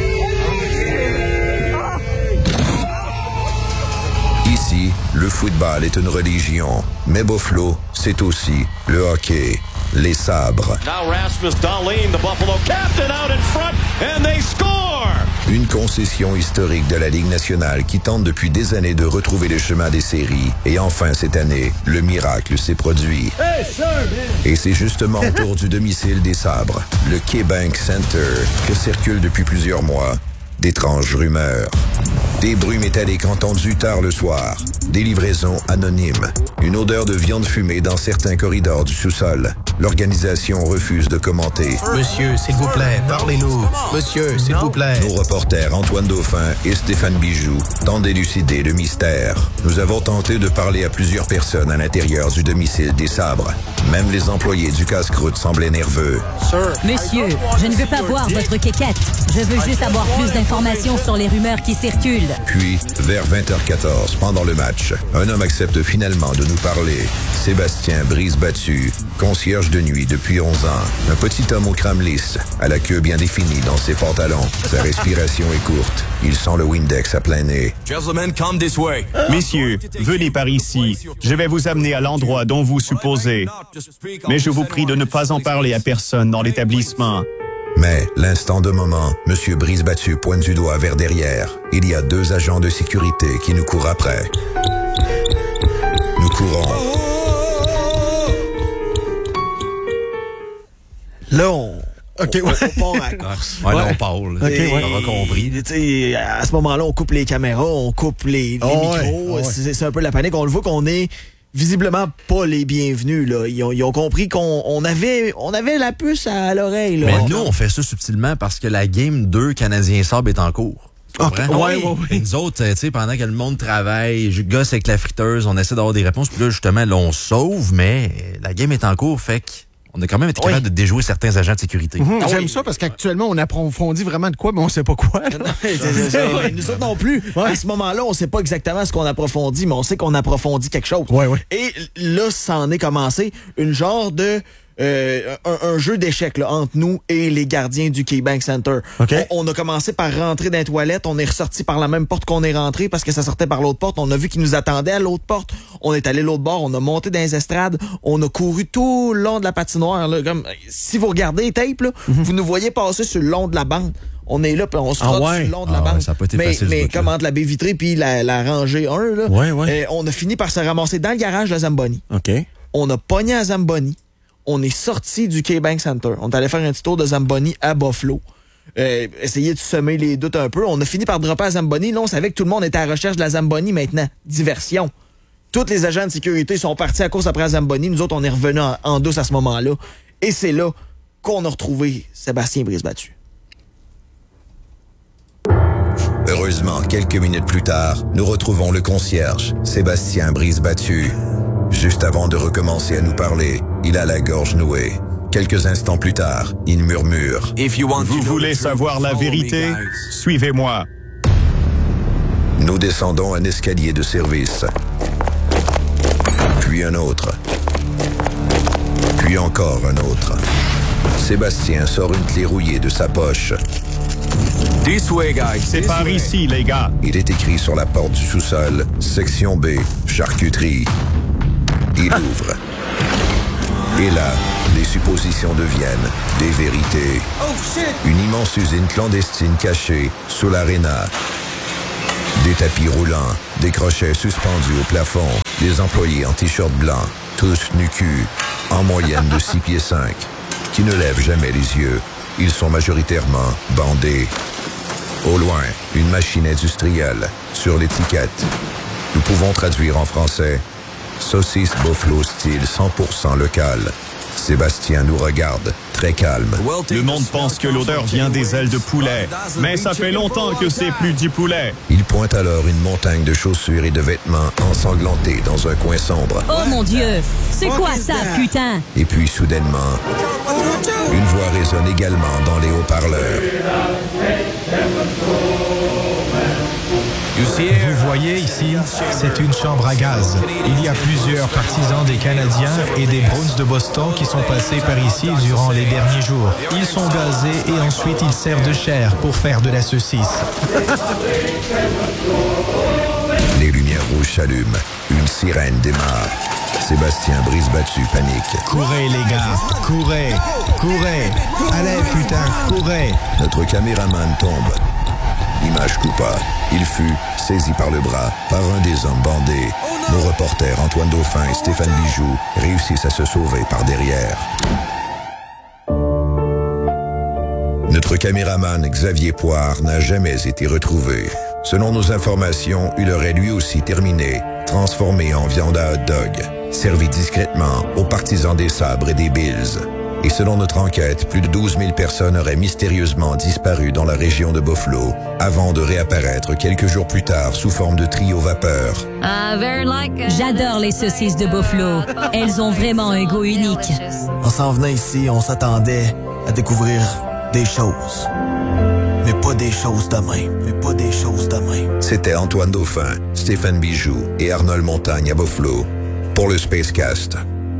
Ici, le football est une religion, mais Buffalo, c'est aussi le hockey, les sabres. Now Rasmus Dahlin, the Buffalo captain, out in front, and they score! Une concession historique de la Ligue nationale qui tente depuis des années de retrouver le chemin des séries. Et enfin, cette année, le miracle s'est produit. Hey, sir, et c'est justement autour du domicile des sabres, le KeyBank Center, que circulent depuis plusieurs mois d'étranges rumeurs. Des bruits métalliques entendus tard le soir, des livraisons anonymes, une odeur de viande fumée dans certains corridors du sous-sol. L'organisation refuse de commenter. Monsieur, s'il vous plaît, parlez-nous. Monsieur, s'il vous plaît. Nos reporters Antoine Dauphin et Stéphane Bijoux tentent d'élucider le mystère. Nous avons tenté de parler à plusieurs personnes à l'intérieur du domicile des sabres. Même les employés du casse-croûte semblaient nerveux. Monsieur, je ne veux pas voir votre quéquette. Je veux juste avoir plus d'informations sur les rumeurs qui circulent. Puis, vers 20h14, pendant le match, un homme accepte finalement de nous parler. Sébastien Brise-Battu, concierge de nuit depuis 11 ans. Un petit homme au crâne lisse, à la queue bien définie dans ses pantalons. Sa respiration est courte. Il sent le Windex à plein nez. Gentlemen, come this way. Messieurs, venez par ici. Je vais vous amener à l'endroit dont vous supposez. Mais je vous prie de ne pas en parler à personne dans l'établissement. Mais, l'instant de moment, M. Brise-Battu pointe du doigt vers derrière. Il y a 2 agents de sécurité qui nous courent après. Nous courons. Là, on part à la course. Là, on parle. On a compris. À ce moment-là, on coupe les caméras, on coupe les micros. C'est un peu la panique. On le voit qu'on est visiblement pas les bienvenus. Là. Ils ont compris qu'on avait la puce à l'oreille. Là. Mais nous, on fait ça subtilement parce que la Game 2 Canadien-Sabre est en cours. Oui. Nous autres, tu sais, pendant que le monde travaille, je gosse avec la friteuse, on essaie d'avoir des réponses. Puis là, justement, là, on sauve, mais la game est en cours, fait qu'on a quand même été capable de déjouer certains agents de sécurité. J'aime ça parce qu'actuellement, on approfondit vraiment de quoi, mais on sait pas quoi. Nous autres non plus. À ce moment-là, on sait pas exactement ce qu'on approfondit, mais on sait qu'on approfondit quelque chose. Et là, ça en est commencé une genre de... un jeu d'échecs là, entre nous et les gardiens du KeyBank Center. Okay. On a commencé par rentrer dans les toilettes, on est ressorti par la même porte qu'on est rentré parce que ça sortait par l'autre porte. On a vu qu'ils nous attendaient à l'autre porte. On est allé l'autre bord, on a monté dans les estrades, on a couru tout le long de la patinoire. Là, comme, si vous regardez les tapes, là, vous nous voyez passer sur le long de la bande. On est là, puis on se frotte sur le long de la bande. Ça a pas été facile, mais comme entre la baie vitrée puis la rangée 1, là, on a fini par se ramasser dans le garage de Zamboni. On a pogné à Zamboni. On est sorti du KeyBank Center. On est allé faire un petit tour de Zamboni à Buffalo. Essayer de semer les doutes un peu. On a fini par dropper à Zamboni. Là, on savait que tout le monde était à la recherche de la Zamboni maintenant. Diversion. Tous les agents de sécurité sont partis à course après la Zamboni. Nous autres, on est revenus en douce à ce moment-là. Et c'est là qu'on a retrouvé Sébastien Brise-Battu. Heureusement, quelques minutes plus tard, nous retrouvons le concierge, Sébastien Brise-Battu. Juste avant de recommencer à nous parler, Il a la gorge nouée. Quelques instants plus tard, il murmure. Vous voulez savoir la vérité? Suivez-moi. Nous descendons un escalier de service. Puis un autre. Puis encore un autre. Sébastien sort une clé rouillée de sa poche. C'est par ici, les gars. Il est écrit sur la porte du sous-sol, section B, charcuterie. Il ouvre. Et là, les suppositions deviennent des vérités. Une immense usine clandestine cachée sous l'aréna. Des tapis roulants, des crochets suspendus au plafond, des employés en t-shirt blanc, tous nu-cul, en moyenne de 6 pieds 5, qui ne lèvent jamais les yeux. Ils sont majoritairement bandés. Au loin, une machine industrielle. Sur l'étiquette, nous pouvons traduire en français « Saucisse Buffalo style 100% local ». Sébastien nous regarde, très calme. Le monde pense que l'odeur vient des ailes de poulet, mais ça fait longtemps que c'est plus du poulet. Il pointe alors une montagne de chaussures et de vêtements ensanglantés dans un coin sombre. Oh mon Dieu! C'est quoi ça, putain? Et puis, soudainement, une voix résonne également dans les haut-parleurs. Vous voyez ici, c'est une chambre à gaz. Il y a plusieurs partisans des Canadiens et des Bruins de Boston qui sont passés par ici durant les derniers jours. Ils sont gazés et ensuite ils servent de chair pour faire de la saucisse. Les lumières rouges s'allument. Une sirène démarre. Sébastien Brise-Battu panique. Courez les gars, courez, courez. Allez putain, courez. Notre caméraman tombe. L'image coupa. Il fut saisi par le bras par un des hommes bandés. Nos reporters Antoine Dauphin et Stéphane Bijoux réussissent à se sauver par derrière. Notre caméraman Xavier Poire n'a jamais été retrouvé. Selon nos informations, il aurait lui aussi terminé, transformé en viande à hot dog, servi discrètement aux partisans des Sabres et des Bills. Et selon notre enquête, plus de 12 000 personnes auraient mystérieusement disparu dans la région de Buffalo avant de réapparaître quelques jours plus tard sous forme de trio vapeur. J'adore les saucisses de Buffalo. Elles ont vraiment un goût unique. En s'en venant ici, on s'attendait à découvrir des choses. Mais pas des choses de même. C'était Antoine Dauphin, Stéphane Bijoux et Arnold Montagne à Buffalo pour le Spacecast.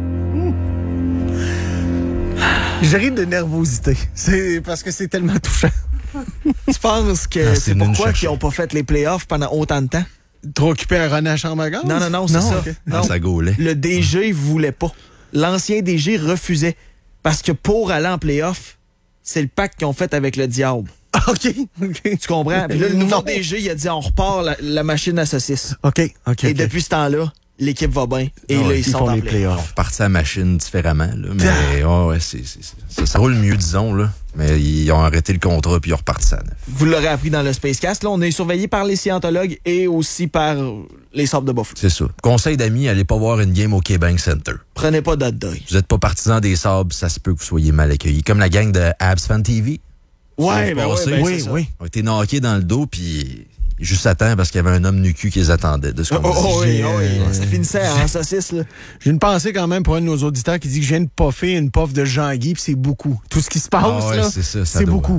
Je ris de nervosité. C'est parce que c'est tellement touchant. Tu penses que c'est pourquoi qu'ils n'ont pas fait les playoffs pendant autant de temps? Trop occupé à runner à chambre à gaz? Non, c'est ça. Okay. Non. Ça gaulait. Le DG voulait pas. L'ancien DG refusait. Parce que pour aller en playoff, c'est le pacte qu'ils ont fait avec le diable. OK. Tu comprends? Puis là, le nouveau DG, il a dit on repart la machine à saucisses. OK. Et depuis ce temps-là, l'équipe va bien. Et là, ils sont en playoff. On repartit à la machine différemment. Là, mais ouais, ça roule mieux, disons. Là. Mais ils ont arrêté le contrat puis ils ont reparti ça. Vous l'aurez appris dans le Spacecast. Là, on est surveillé par les scientologues et aussi par les Sabres de Buffalo. C'est ça. Conseil d'amis, allez pas voir une game au KeyBank Center. Prenez pas d'hot dog. Vous êtes pas partisan des Sabres, ça se peut que vous soyez mal accueillis. Comme la gang de Habs Fan TV. Oui. Ils ont été knockés dans le dos puis... Juste à temps parce qu'il y avait un homme nu-cul qui les attendait. De ce qu'on oui. Ça finissait en saucisse, là. J'ai une pensée quand même pour un de nos auditeurs qui dit que je viens de puffer une puff de Jean-Guy puis c'est beaucoup. Tout ce qui se passe, là, c'est beaucoup.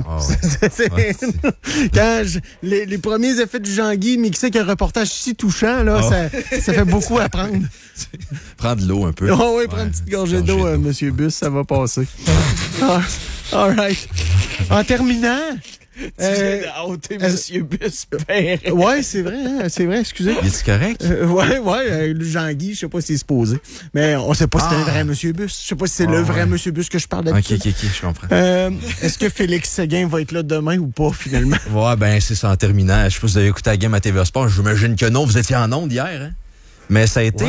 Quand les premiers effets du Jean-Guy mixés avec un reportage si touchant, là, ça fait beaucoup à prendre. Prendre de l'eau un peu. Oui, prendre une petite gorgée d'eau, Monsieur Bus, ça va passer. All right. En terminant... Tu viens de hanter Monsieur Bus. Ouais, c'est vrai, excusez. Il est correct? Le Jean-Guy, je sais pas s'il est supposé. Mais on sait pas si c'est un vrai Monsieur Bus. Je sais pas si c'est le vrai Monsieur Bus que je parle d'habitude. OK, je comprends. Est-ce que Félix Séguin va être là demain ou pas, finalement? Ouais, ben c'est ça, en terminant. Je sais pas si vous avez écouté la game à TVA Sport. J'imagine que non, vous étiez en onde hier, hein? Mais ça a été,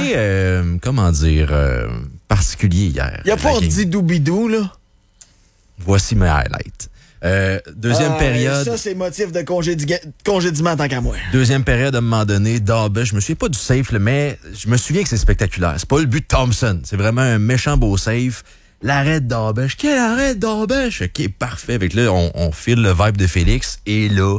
particulier hier. Il a pas dit doubidou, là? Voici mes highlights. Deuxième période. Ça, c'est motif de congédiement tant qu'à moi. Deuxième période, à un moment donné, Daubèche, je me souviens pas du safe, là, mais je me souviens que c'est spectaculaire. C'est pas le but de Thompson. C'est vraiment un méchant beau safe. L'arrêt de Daubèche. Quel arrêt de Daubèche? OK, parfait. Avec là, on file le vibe de Félix. Et là,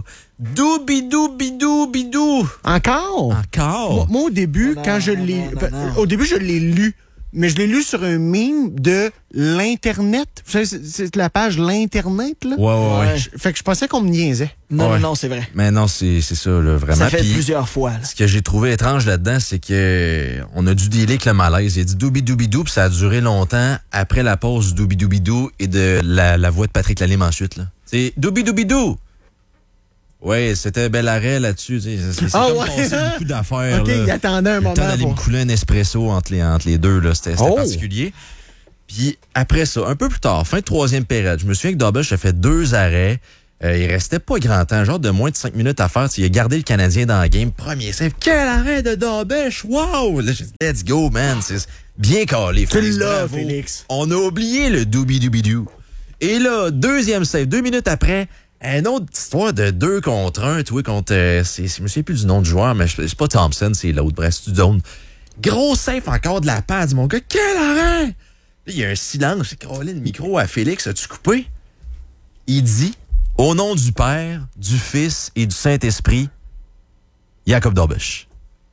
bidou. Encore? Moi, au début, quand je l'ai... Au début, je l'ai lu mais je l'ai lu sur un meme de l'Internet. Vous savez, c'est la page l'Internet, là? Ouais. Fait que je pensais qu'on me niaisait. Non, c'est vrai. Mais non, c'est ça, là, vraiment. Ça fait Puis, plusieurs fois. Là. Ce que j'ai trouvé étrange là-dedans, c'est que on a dû dealer avec le malaise. Il a dit doubi-doubi-dou, puis ça a duré longtemps après la pause du doubi-doubi-dou et de la voix de Patrick Lalime ensuite, là. C'est doubi-doubi-dou! Ouais, c'était bel arrêt là-dessus. C'est comme passer beaucoup d'affaires. OK, il attendait un moment. Le temps d'aller me couler un espresso entre les deux, là. C'était particulier. Puis après ça, un peu plus tard, fin de troisième période, je me souviens que Dobbish a fait 2 arrêts. Il restait pas grand temps, genre de moins de 5 minutes à faire. Il a gardé le Canadien dans le game. Premier save. Quel arrêt de Dobbish! Wow! Là, j'ai dit, let's go, man. C'est bien calé. Tu l'as, Félix. On a oublié le doubi-doubi-dou. Et là, deuxième save, 2 minutes après, une autre histoire de 2 contre 1, tu vois, contre... je me souviens plus du nom du joueur, mais c'est pas Thompson, c'est l'autre. Bref, c'est du zone. Gros save encore de la passe, mon gars. Quel arrêt! Là, il y a un silence. J'ai collé le micro à Félix. As-tu coupé? Il dit, au nom du Père, du Fils et du Saint-Esprit, Jacob Dobbish.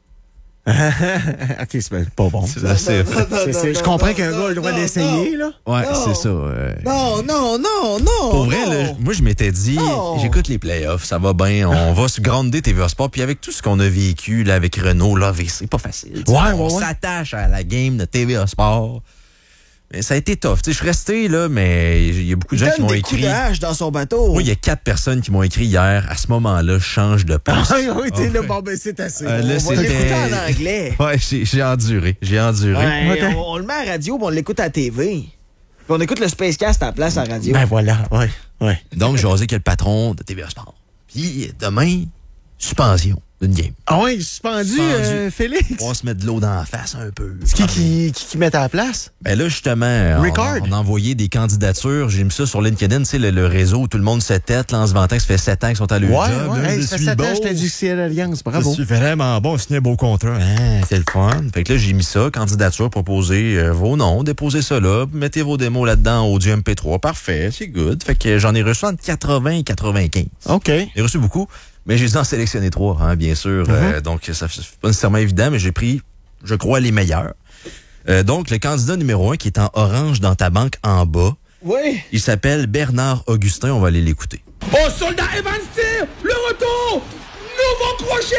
OK, c'est pas bon. Je comprends qu'un gars a le droit d'essayer, là. Ouais, c'est ça. Non. Pour vrai, là, moi, je m'étais dit, j'écoute les playoffs, ça va bien, on va se grounder TVA Sport. Puis avec tout ce qu'on a vécu là, avec Renault, l'AVC, c'est pas facile. On s'attache à la game de TVA Sport. Mais ça a été tough. Je suis resté, là, mais il y a beaucoup de gens qui m'ont écrit. Il donne des dans son bateau. Oui, il y a 4 personnes qui m'ont écrit hier. À ce moment-là, change de poste. Oui, t'es là, bon, ben c'est assez. On va l'écouter en anglais. Ouais, j'ai enduré. Ouais, on le met à la radio, puis on l'écoute à la TV. Puis on écoute le Spacecast à la place à la radio. Ben voilà, ouais. Donc, j'ai osé que le patron de TVA Sport. Puis demain, suspension d'une game. Ah ouais, suspendu, Félix. On va se mettre de l'eau dans la face un peu. C'est qui met à la place? Ben là, justement, on a envoyé des candidatures. J'ai mis ça sur LinkedIn, tu sais, le réseau où tout le monde se tête là, en se vantant que ça fait 7 ans qu'ils sont à leur job. Ouais, ça fait 7 ans, j'étais du CL Alliance. Bravo. Je suis vraiment bon, signé un beau contrat. C'est le fun. Fait que là, j'ai mis ça, candidature, proposez vos noms, déposez ça là, mettez vos démos là-dedans, audio MP3. Parfait, c'est good. Fait que j'en ai reçu entre 80 et 95. OK. J'ai reçu beaucoup. Mais j'ai dû en sélectionner 3, hein, bien sûr. Donc, ça c'est pas nécessairement évident, mais j'ai pris, je crois, les meilleurs. Donc, le candidat numéro 1 qui est en orange dans ta banque en bas, il s'appelle Bernard Augustin. On va aller l'écouter. Oh, soldat Evans tire! Le retour! Nouveau crochet!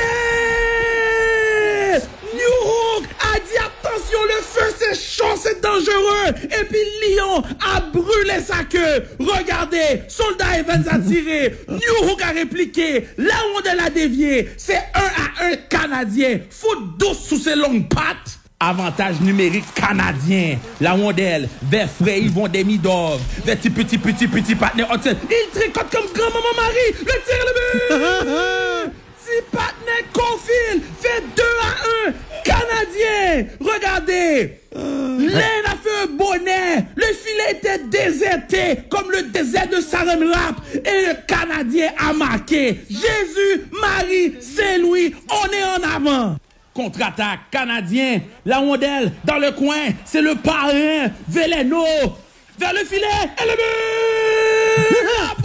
New Hook a dit attention, le feu c'est chaud, c'est dangereux! Et puis Lyon a brûlé sa queue! Regardez, soldat Evans a tiré! New Hook a répliqué! La rondelle a dévié! C'est 1-1 Canadien! Foot douce sous ses longues pattes! Avantage numérique canadien. La rondelle vers Frey, ils vont des Midov. Vers petit partenaire. Il tricote comme grand-maman Marie. Le tir le but! Si partenaire Confil fait 2-1 Canadien. Regardez. L'aine a fait un bonnet. Le filet était déserté comme le désert de Sarenrap. Et le Canadien a marqué. Jésus, Marie, Saint-Louis, on est en avant. Contre-attaque canadien, la rondelle dans le coin, c'est le parrain Veleno vers le filet et le but! La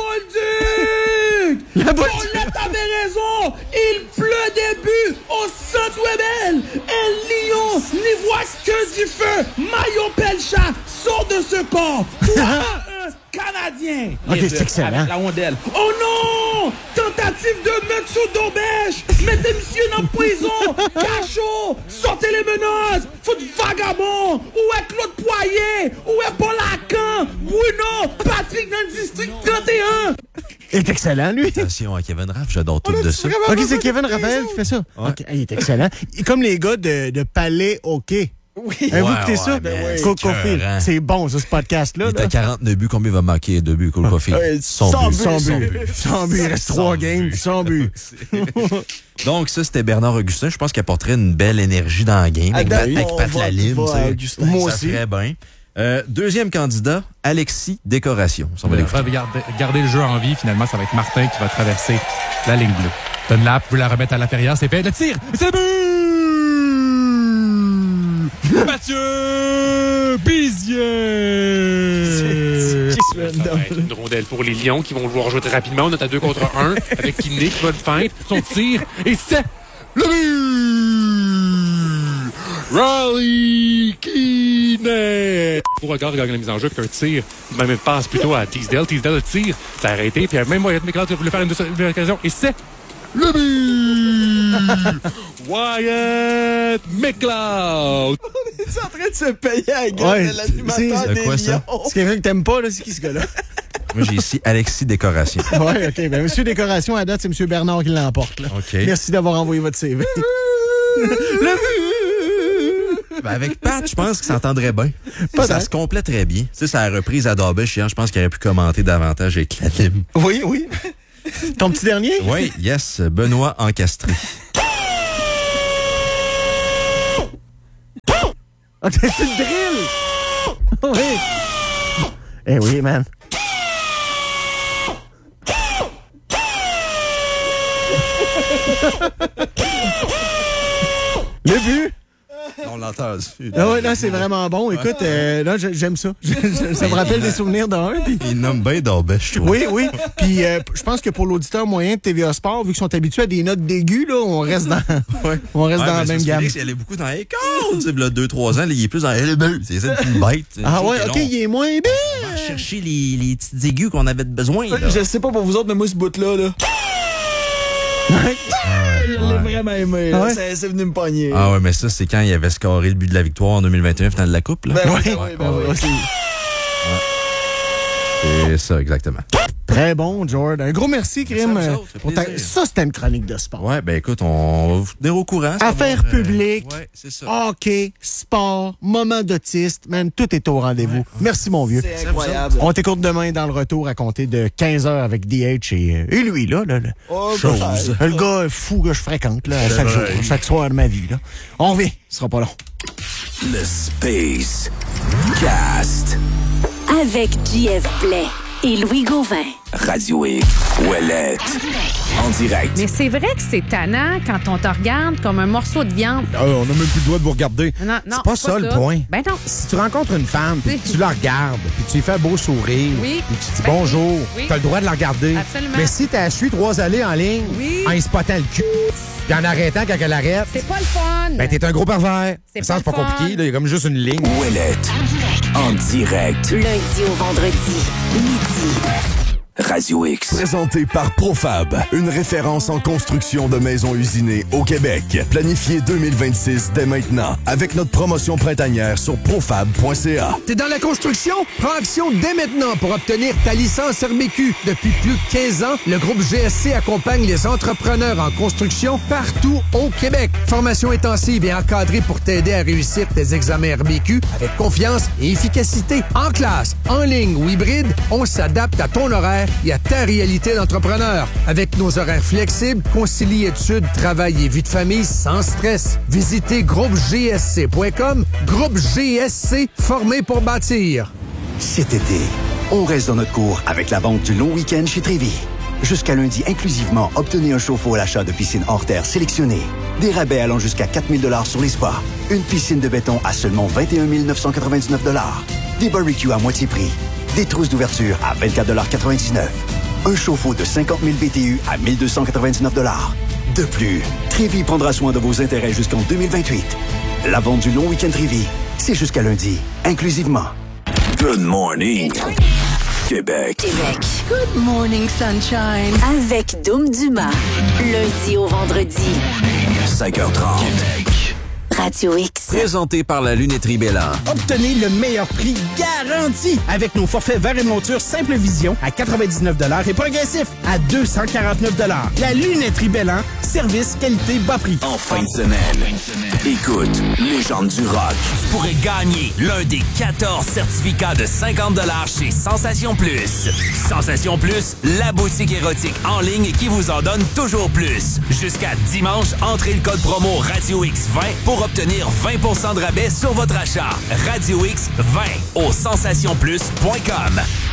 Bolduc! Paulette avait raison, il pleut des buts au centre Webel et Lyon n'y voit que du feu. Maillot Pelcha sort de ce corps. 3-1 Canadien. OK, c'est excellent. La rondelle. Oh non! Tentative de mettre sous Dobbish. Mettez monsieur dans prison. Cachot. Sortez les menaces. Foot vagabond. Où est Claude Poirier? Où est Paul Lacan? Bruno. Patrick dans le district 31. Il est excellent, lui. Attention à Kevin Raff, j'adore tout de ça. OK, c'est Kevin Raphaël qui fait ça. Ouais. OK, il est excellent. Comme les gars de Palais Hockey. Oui. Vous écoutez ça? Cofield. C'est bon, ça, ce podcast-là. Il est à 49 buts. Combien il va marquer de buts, Cofield? 100 buts. Il reste 3 games. 100 buts. Donc, ça, c'était Bernard Augustin. Je pense qu'il apporterait une belle énergie dans la game. Avec Pat Lalime. Moi aussi. Ça ferait bien. Deuxième candidat, Alexis Décoration. Ça, on va l'écouter. Garder le jeu en vie, finalement, ça va être Martin qui va traverser la ligne bleue. Dunlap veut la remettre à l'intérieur. C'est fait. Le tir. C'est le but! Mathieu Bizier! Ça va être une rondelle pour les Lions qui vont vouloir jouer très rapidement. On est à 2 contre 1 avec Kidney qui va le feindre. Son tir et c'est le but! Riley Keith! Sidney! Au regard, gagne la mise en jeu, puis un tir, même une passe plutôt à Teasdale. Teasdale, le tir, c'est arrêté, puis même Wyatt McLeod qui a voulu faire une occasion, et c'est le but! Wyatt McLeod! On est en train de se payer à la gueule de l'animateur des Lions. C'est quelqu'un que t'aimes pas, là, c'est qui ce gars-là? Moi, j'ai ici Alexis Décoration. Oui, OK. Ben, Monsieur Décoration, à date, c'est Monsieur Bernard qui l'emporte. Là. OK. Merci d'avoir envoyé votre CV. Le but! Ben, avec Pat, je pense que ça s'entendrait bien. Ça se compléterait bien. Tu sais, ça a reprise à Darbish hier. Je pense qu'il aurait pu commenter davantage avec la Lime. Oui, oui. Ton petit dernier? Oui, yes. Benoît Encastré. OK, c'est le drill! Oui. Eh oui, man. Le but! On l'entend dessus. Ah ouais, là, c'est vraiment bon. Écoute, là, j'aime ça. Ça me rappelle des souvenirs d'un. Puis... Il nomme bien Darbish, je trouve. Oui, oui. Puis je pense que pour l'auditeur moyen de TVA Sport, vu qu'ils sont habitués à des notes d'aigu, là, on reste dans, on reste dans la même gamme. Il allait beaucoup dans les cordes. Tu sais, là, 2-3 ans, là, il est plus dans les bœufs. C'est ça, une bête. Ah ouais, OK, il est moins bien. On va chercher les petites aigus qu'on avait besoin. Là. Je sais pas pour vous autres, mais moi, ce bout-là, là. Je l'ai vraiment aimé. Ah ouais? C'est venu me pogner. Ah ouais, mais ça, c'est quand il avait scoré le but de la victoire en 2021, finale de la Coupe. Là. Ben oui, c'est ça, exactement. Très bon, George. Un gros merci, Krim. Ça, c'était une chronique de sport. Ouais, ben écoute, on va vous tenir au courant. Affaires publiques, ouais, c'est ça. hockey, sport, moment d'autiste, man, tout est au rendez-vous. Ouais. Merci, mon vieux. C'est incroyable. On t'écoute demain dans le retour à compter de 15h avec DH et lui, là. Chose. Le gars fou que je fréquente, là, à chaque jour, chaque soir de ma vie, là. On revient, ce sera pas long. Le Space Cast. Avec JF Blais et Louis Gauvin. Radio X, Ouellette, en direct. Mais c'est vrai que c'est tannant quand on te regarde comme un morceau de viande. On n'a même plus le droit de vous regarder. Non, c'est pas ça le point. Ben non. Si tu rencontres une femme, puis tu la regardes, puis tu lui fais un beau sourire, oui. puis tu dis bonjour, tu as le droit de la regarder. Absolument. Mais si tu as suivi 3 allées en ligne, en y spottant le cul, puis en arrêtant quand elle arrête, c'est pas le fun. Ben t'es un gros pervers. C'est pas compliqué, il y a comme juste une ligne. Ouellette, en direct. Lundi au vendredi, midi. Radio X. Présenté par Profab, une référence en construction de maisons usinées au Québec. Planifié 2026 dès maintenant avec notre promotion printanière sur profab.ca. T'es dans la construction? Prends action dès maintenant pour obtenir ta licence RBQ. Depuis plus de 15 ans, le groupe GSC accompagne les entrepreneurs en construction partout au Québec. Formation intensive et encadrée pour t'aider à réussir tes examens RBQ avec confiance et efficacité. En classe, en ligne ou hybride, on s'adapte à ton horaire et à ta réalité d'entrepreneur. Avec nos horaires flexibles, concilie études, travail et vie de famille sans stress. Visitez groupegsc.com. Groupe GSC, formé pour bâtir. Cet été, on reste dans notre cours avec la vente du long week-end chez Trévy. Jusqu'à lundi inclusivement, obtenez un chauffe-eau à l'achat de piscine hors terre sélectionnée. Des rabais allant jusqu'à 4 000 $ sur les spas. Une piscine de béton à seulement 21 999 $. Des barbecues à moitié prix. Des trousses d'ouverture à 24,99 $. Un chauffe-eau de 50 000 BTU à 1 299 $. De plus, Trévy prendra soin de vos intérêts jusqu'en 2028. La vente du long week-end Trévy, c'est jusqu'à lundi, inclusivement. Good morning, Québec. Good morning, sunshine. Avec Doom Dumas. Lundi au vendredi. 5h30. Radio X. Présenté par la Lunetterie Bélan. Obtenez le meilleur prix garanti avec nos forfaits verre et monture Simple Vision à 99 $ et progressif à 249 $. La Lunetterie Bélan, service, qualité, bas prix. En fin de semaine, écoute, Légende du rock. Tu pourrais gagner l'un des 14 certificats de 50 $ chez Sensation Plus. Sensation Plus, la boutique érotique en ligne qui vous en donne toujours plus. Jusqu'à dimanche, entrez le code promo Radio X20 pour obtenir 20% de rabais sur votre achat. Radio X 20 au sensationplus.com.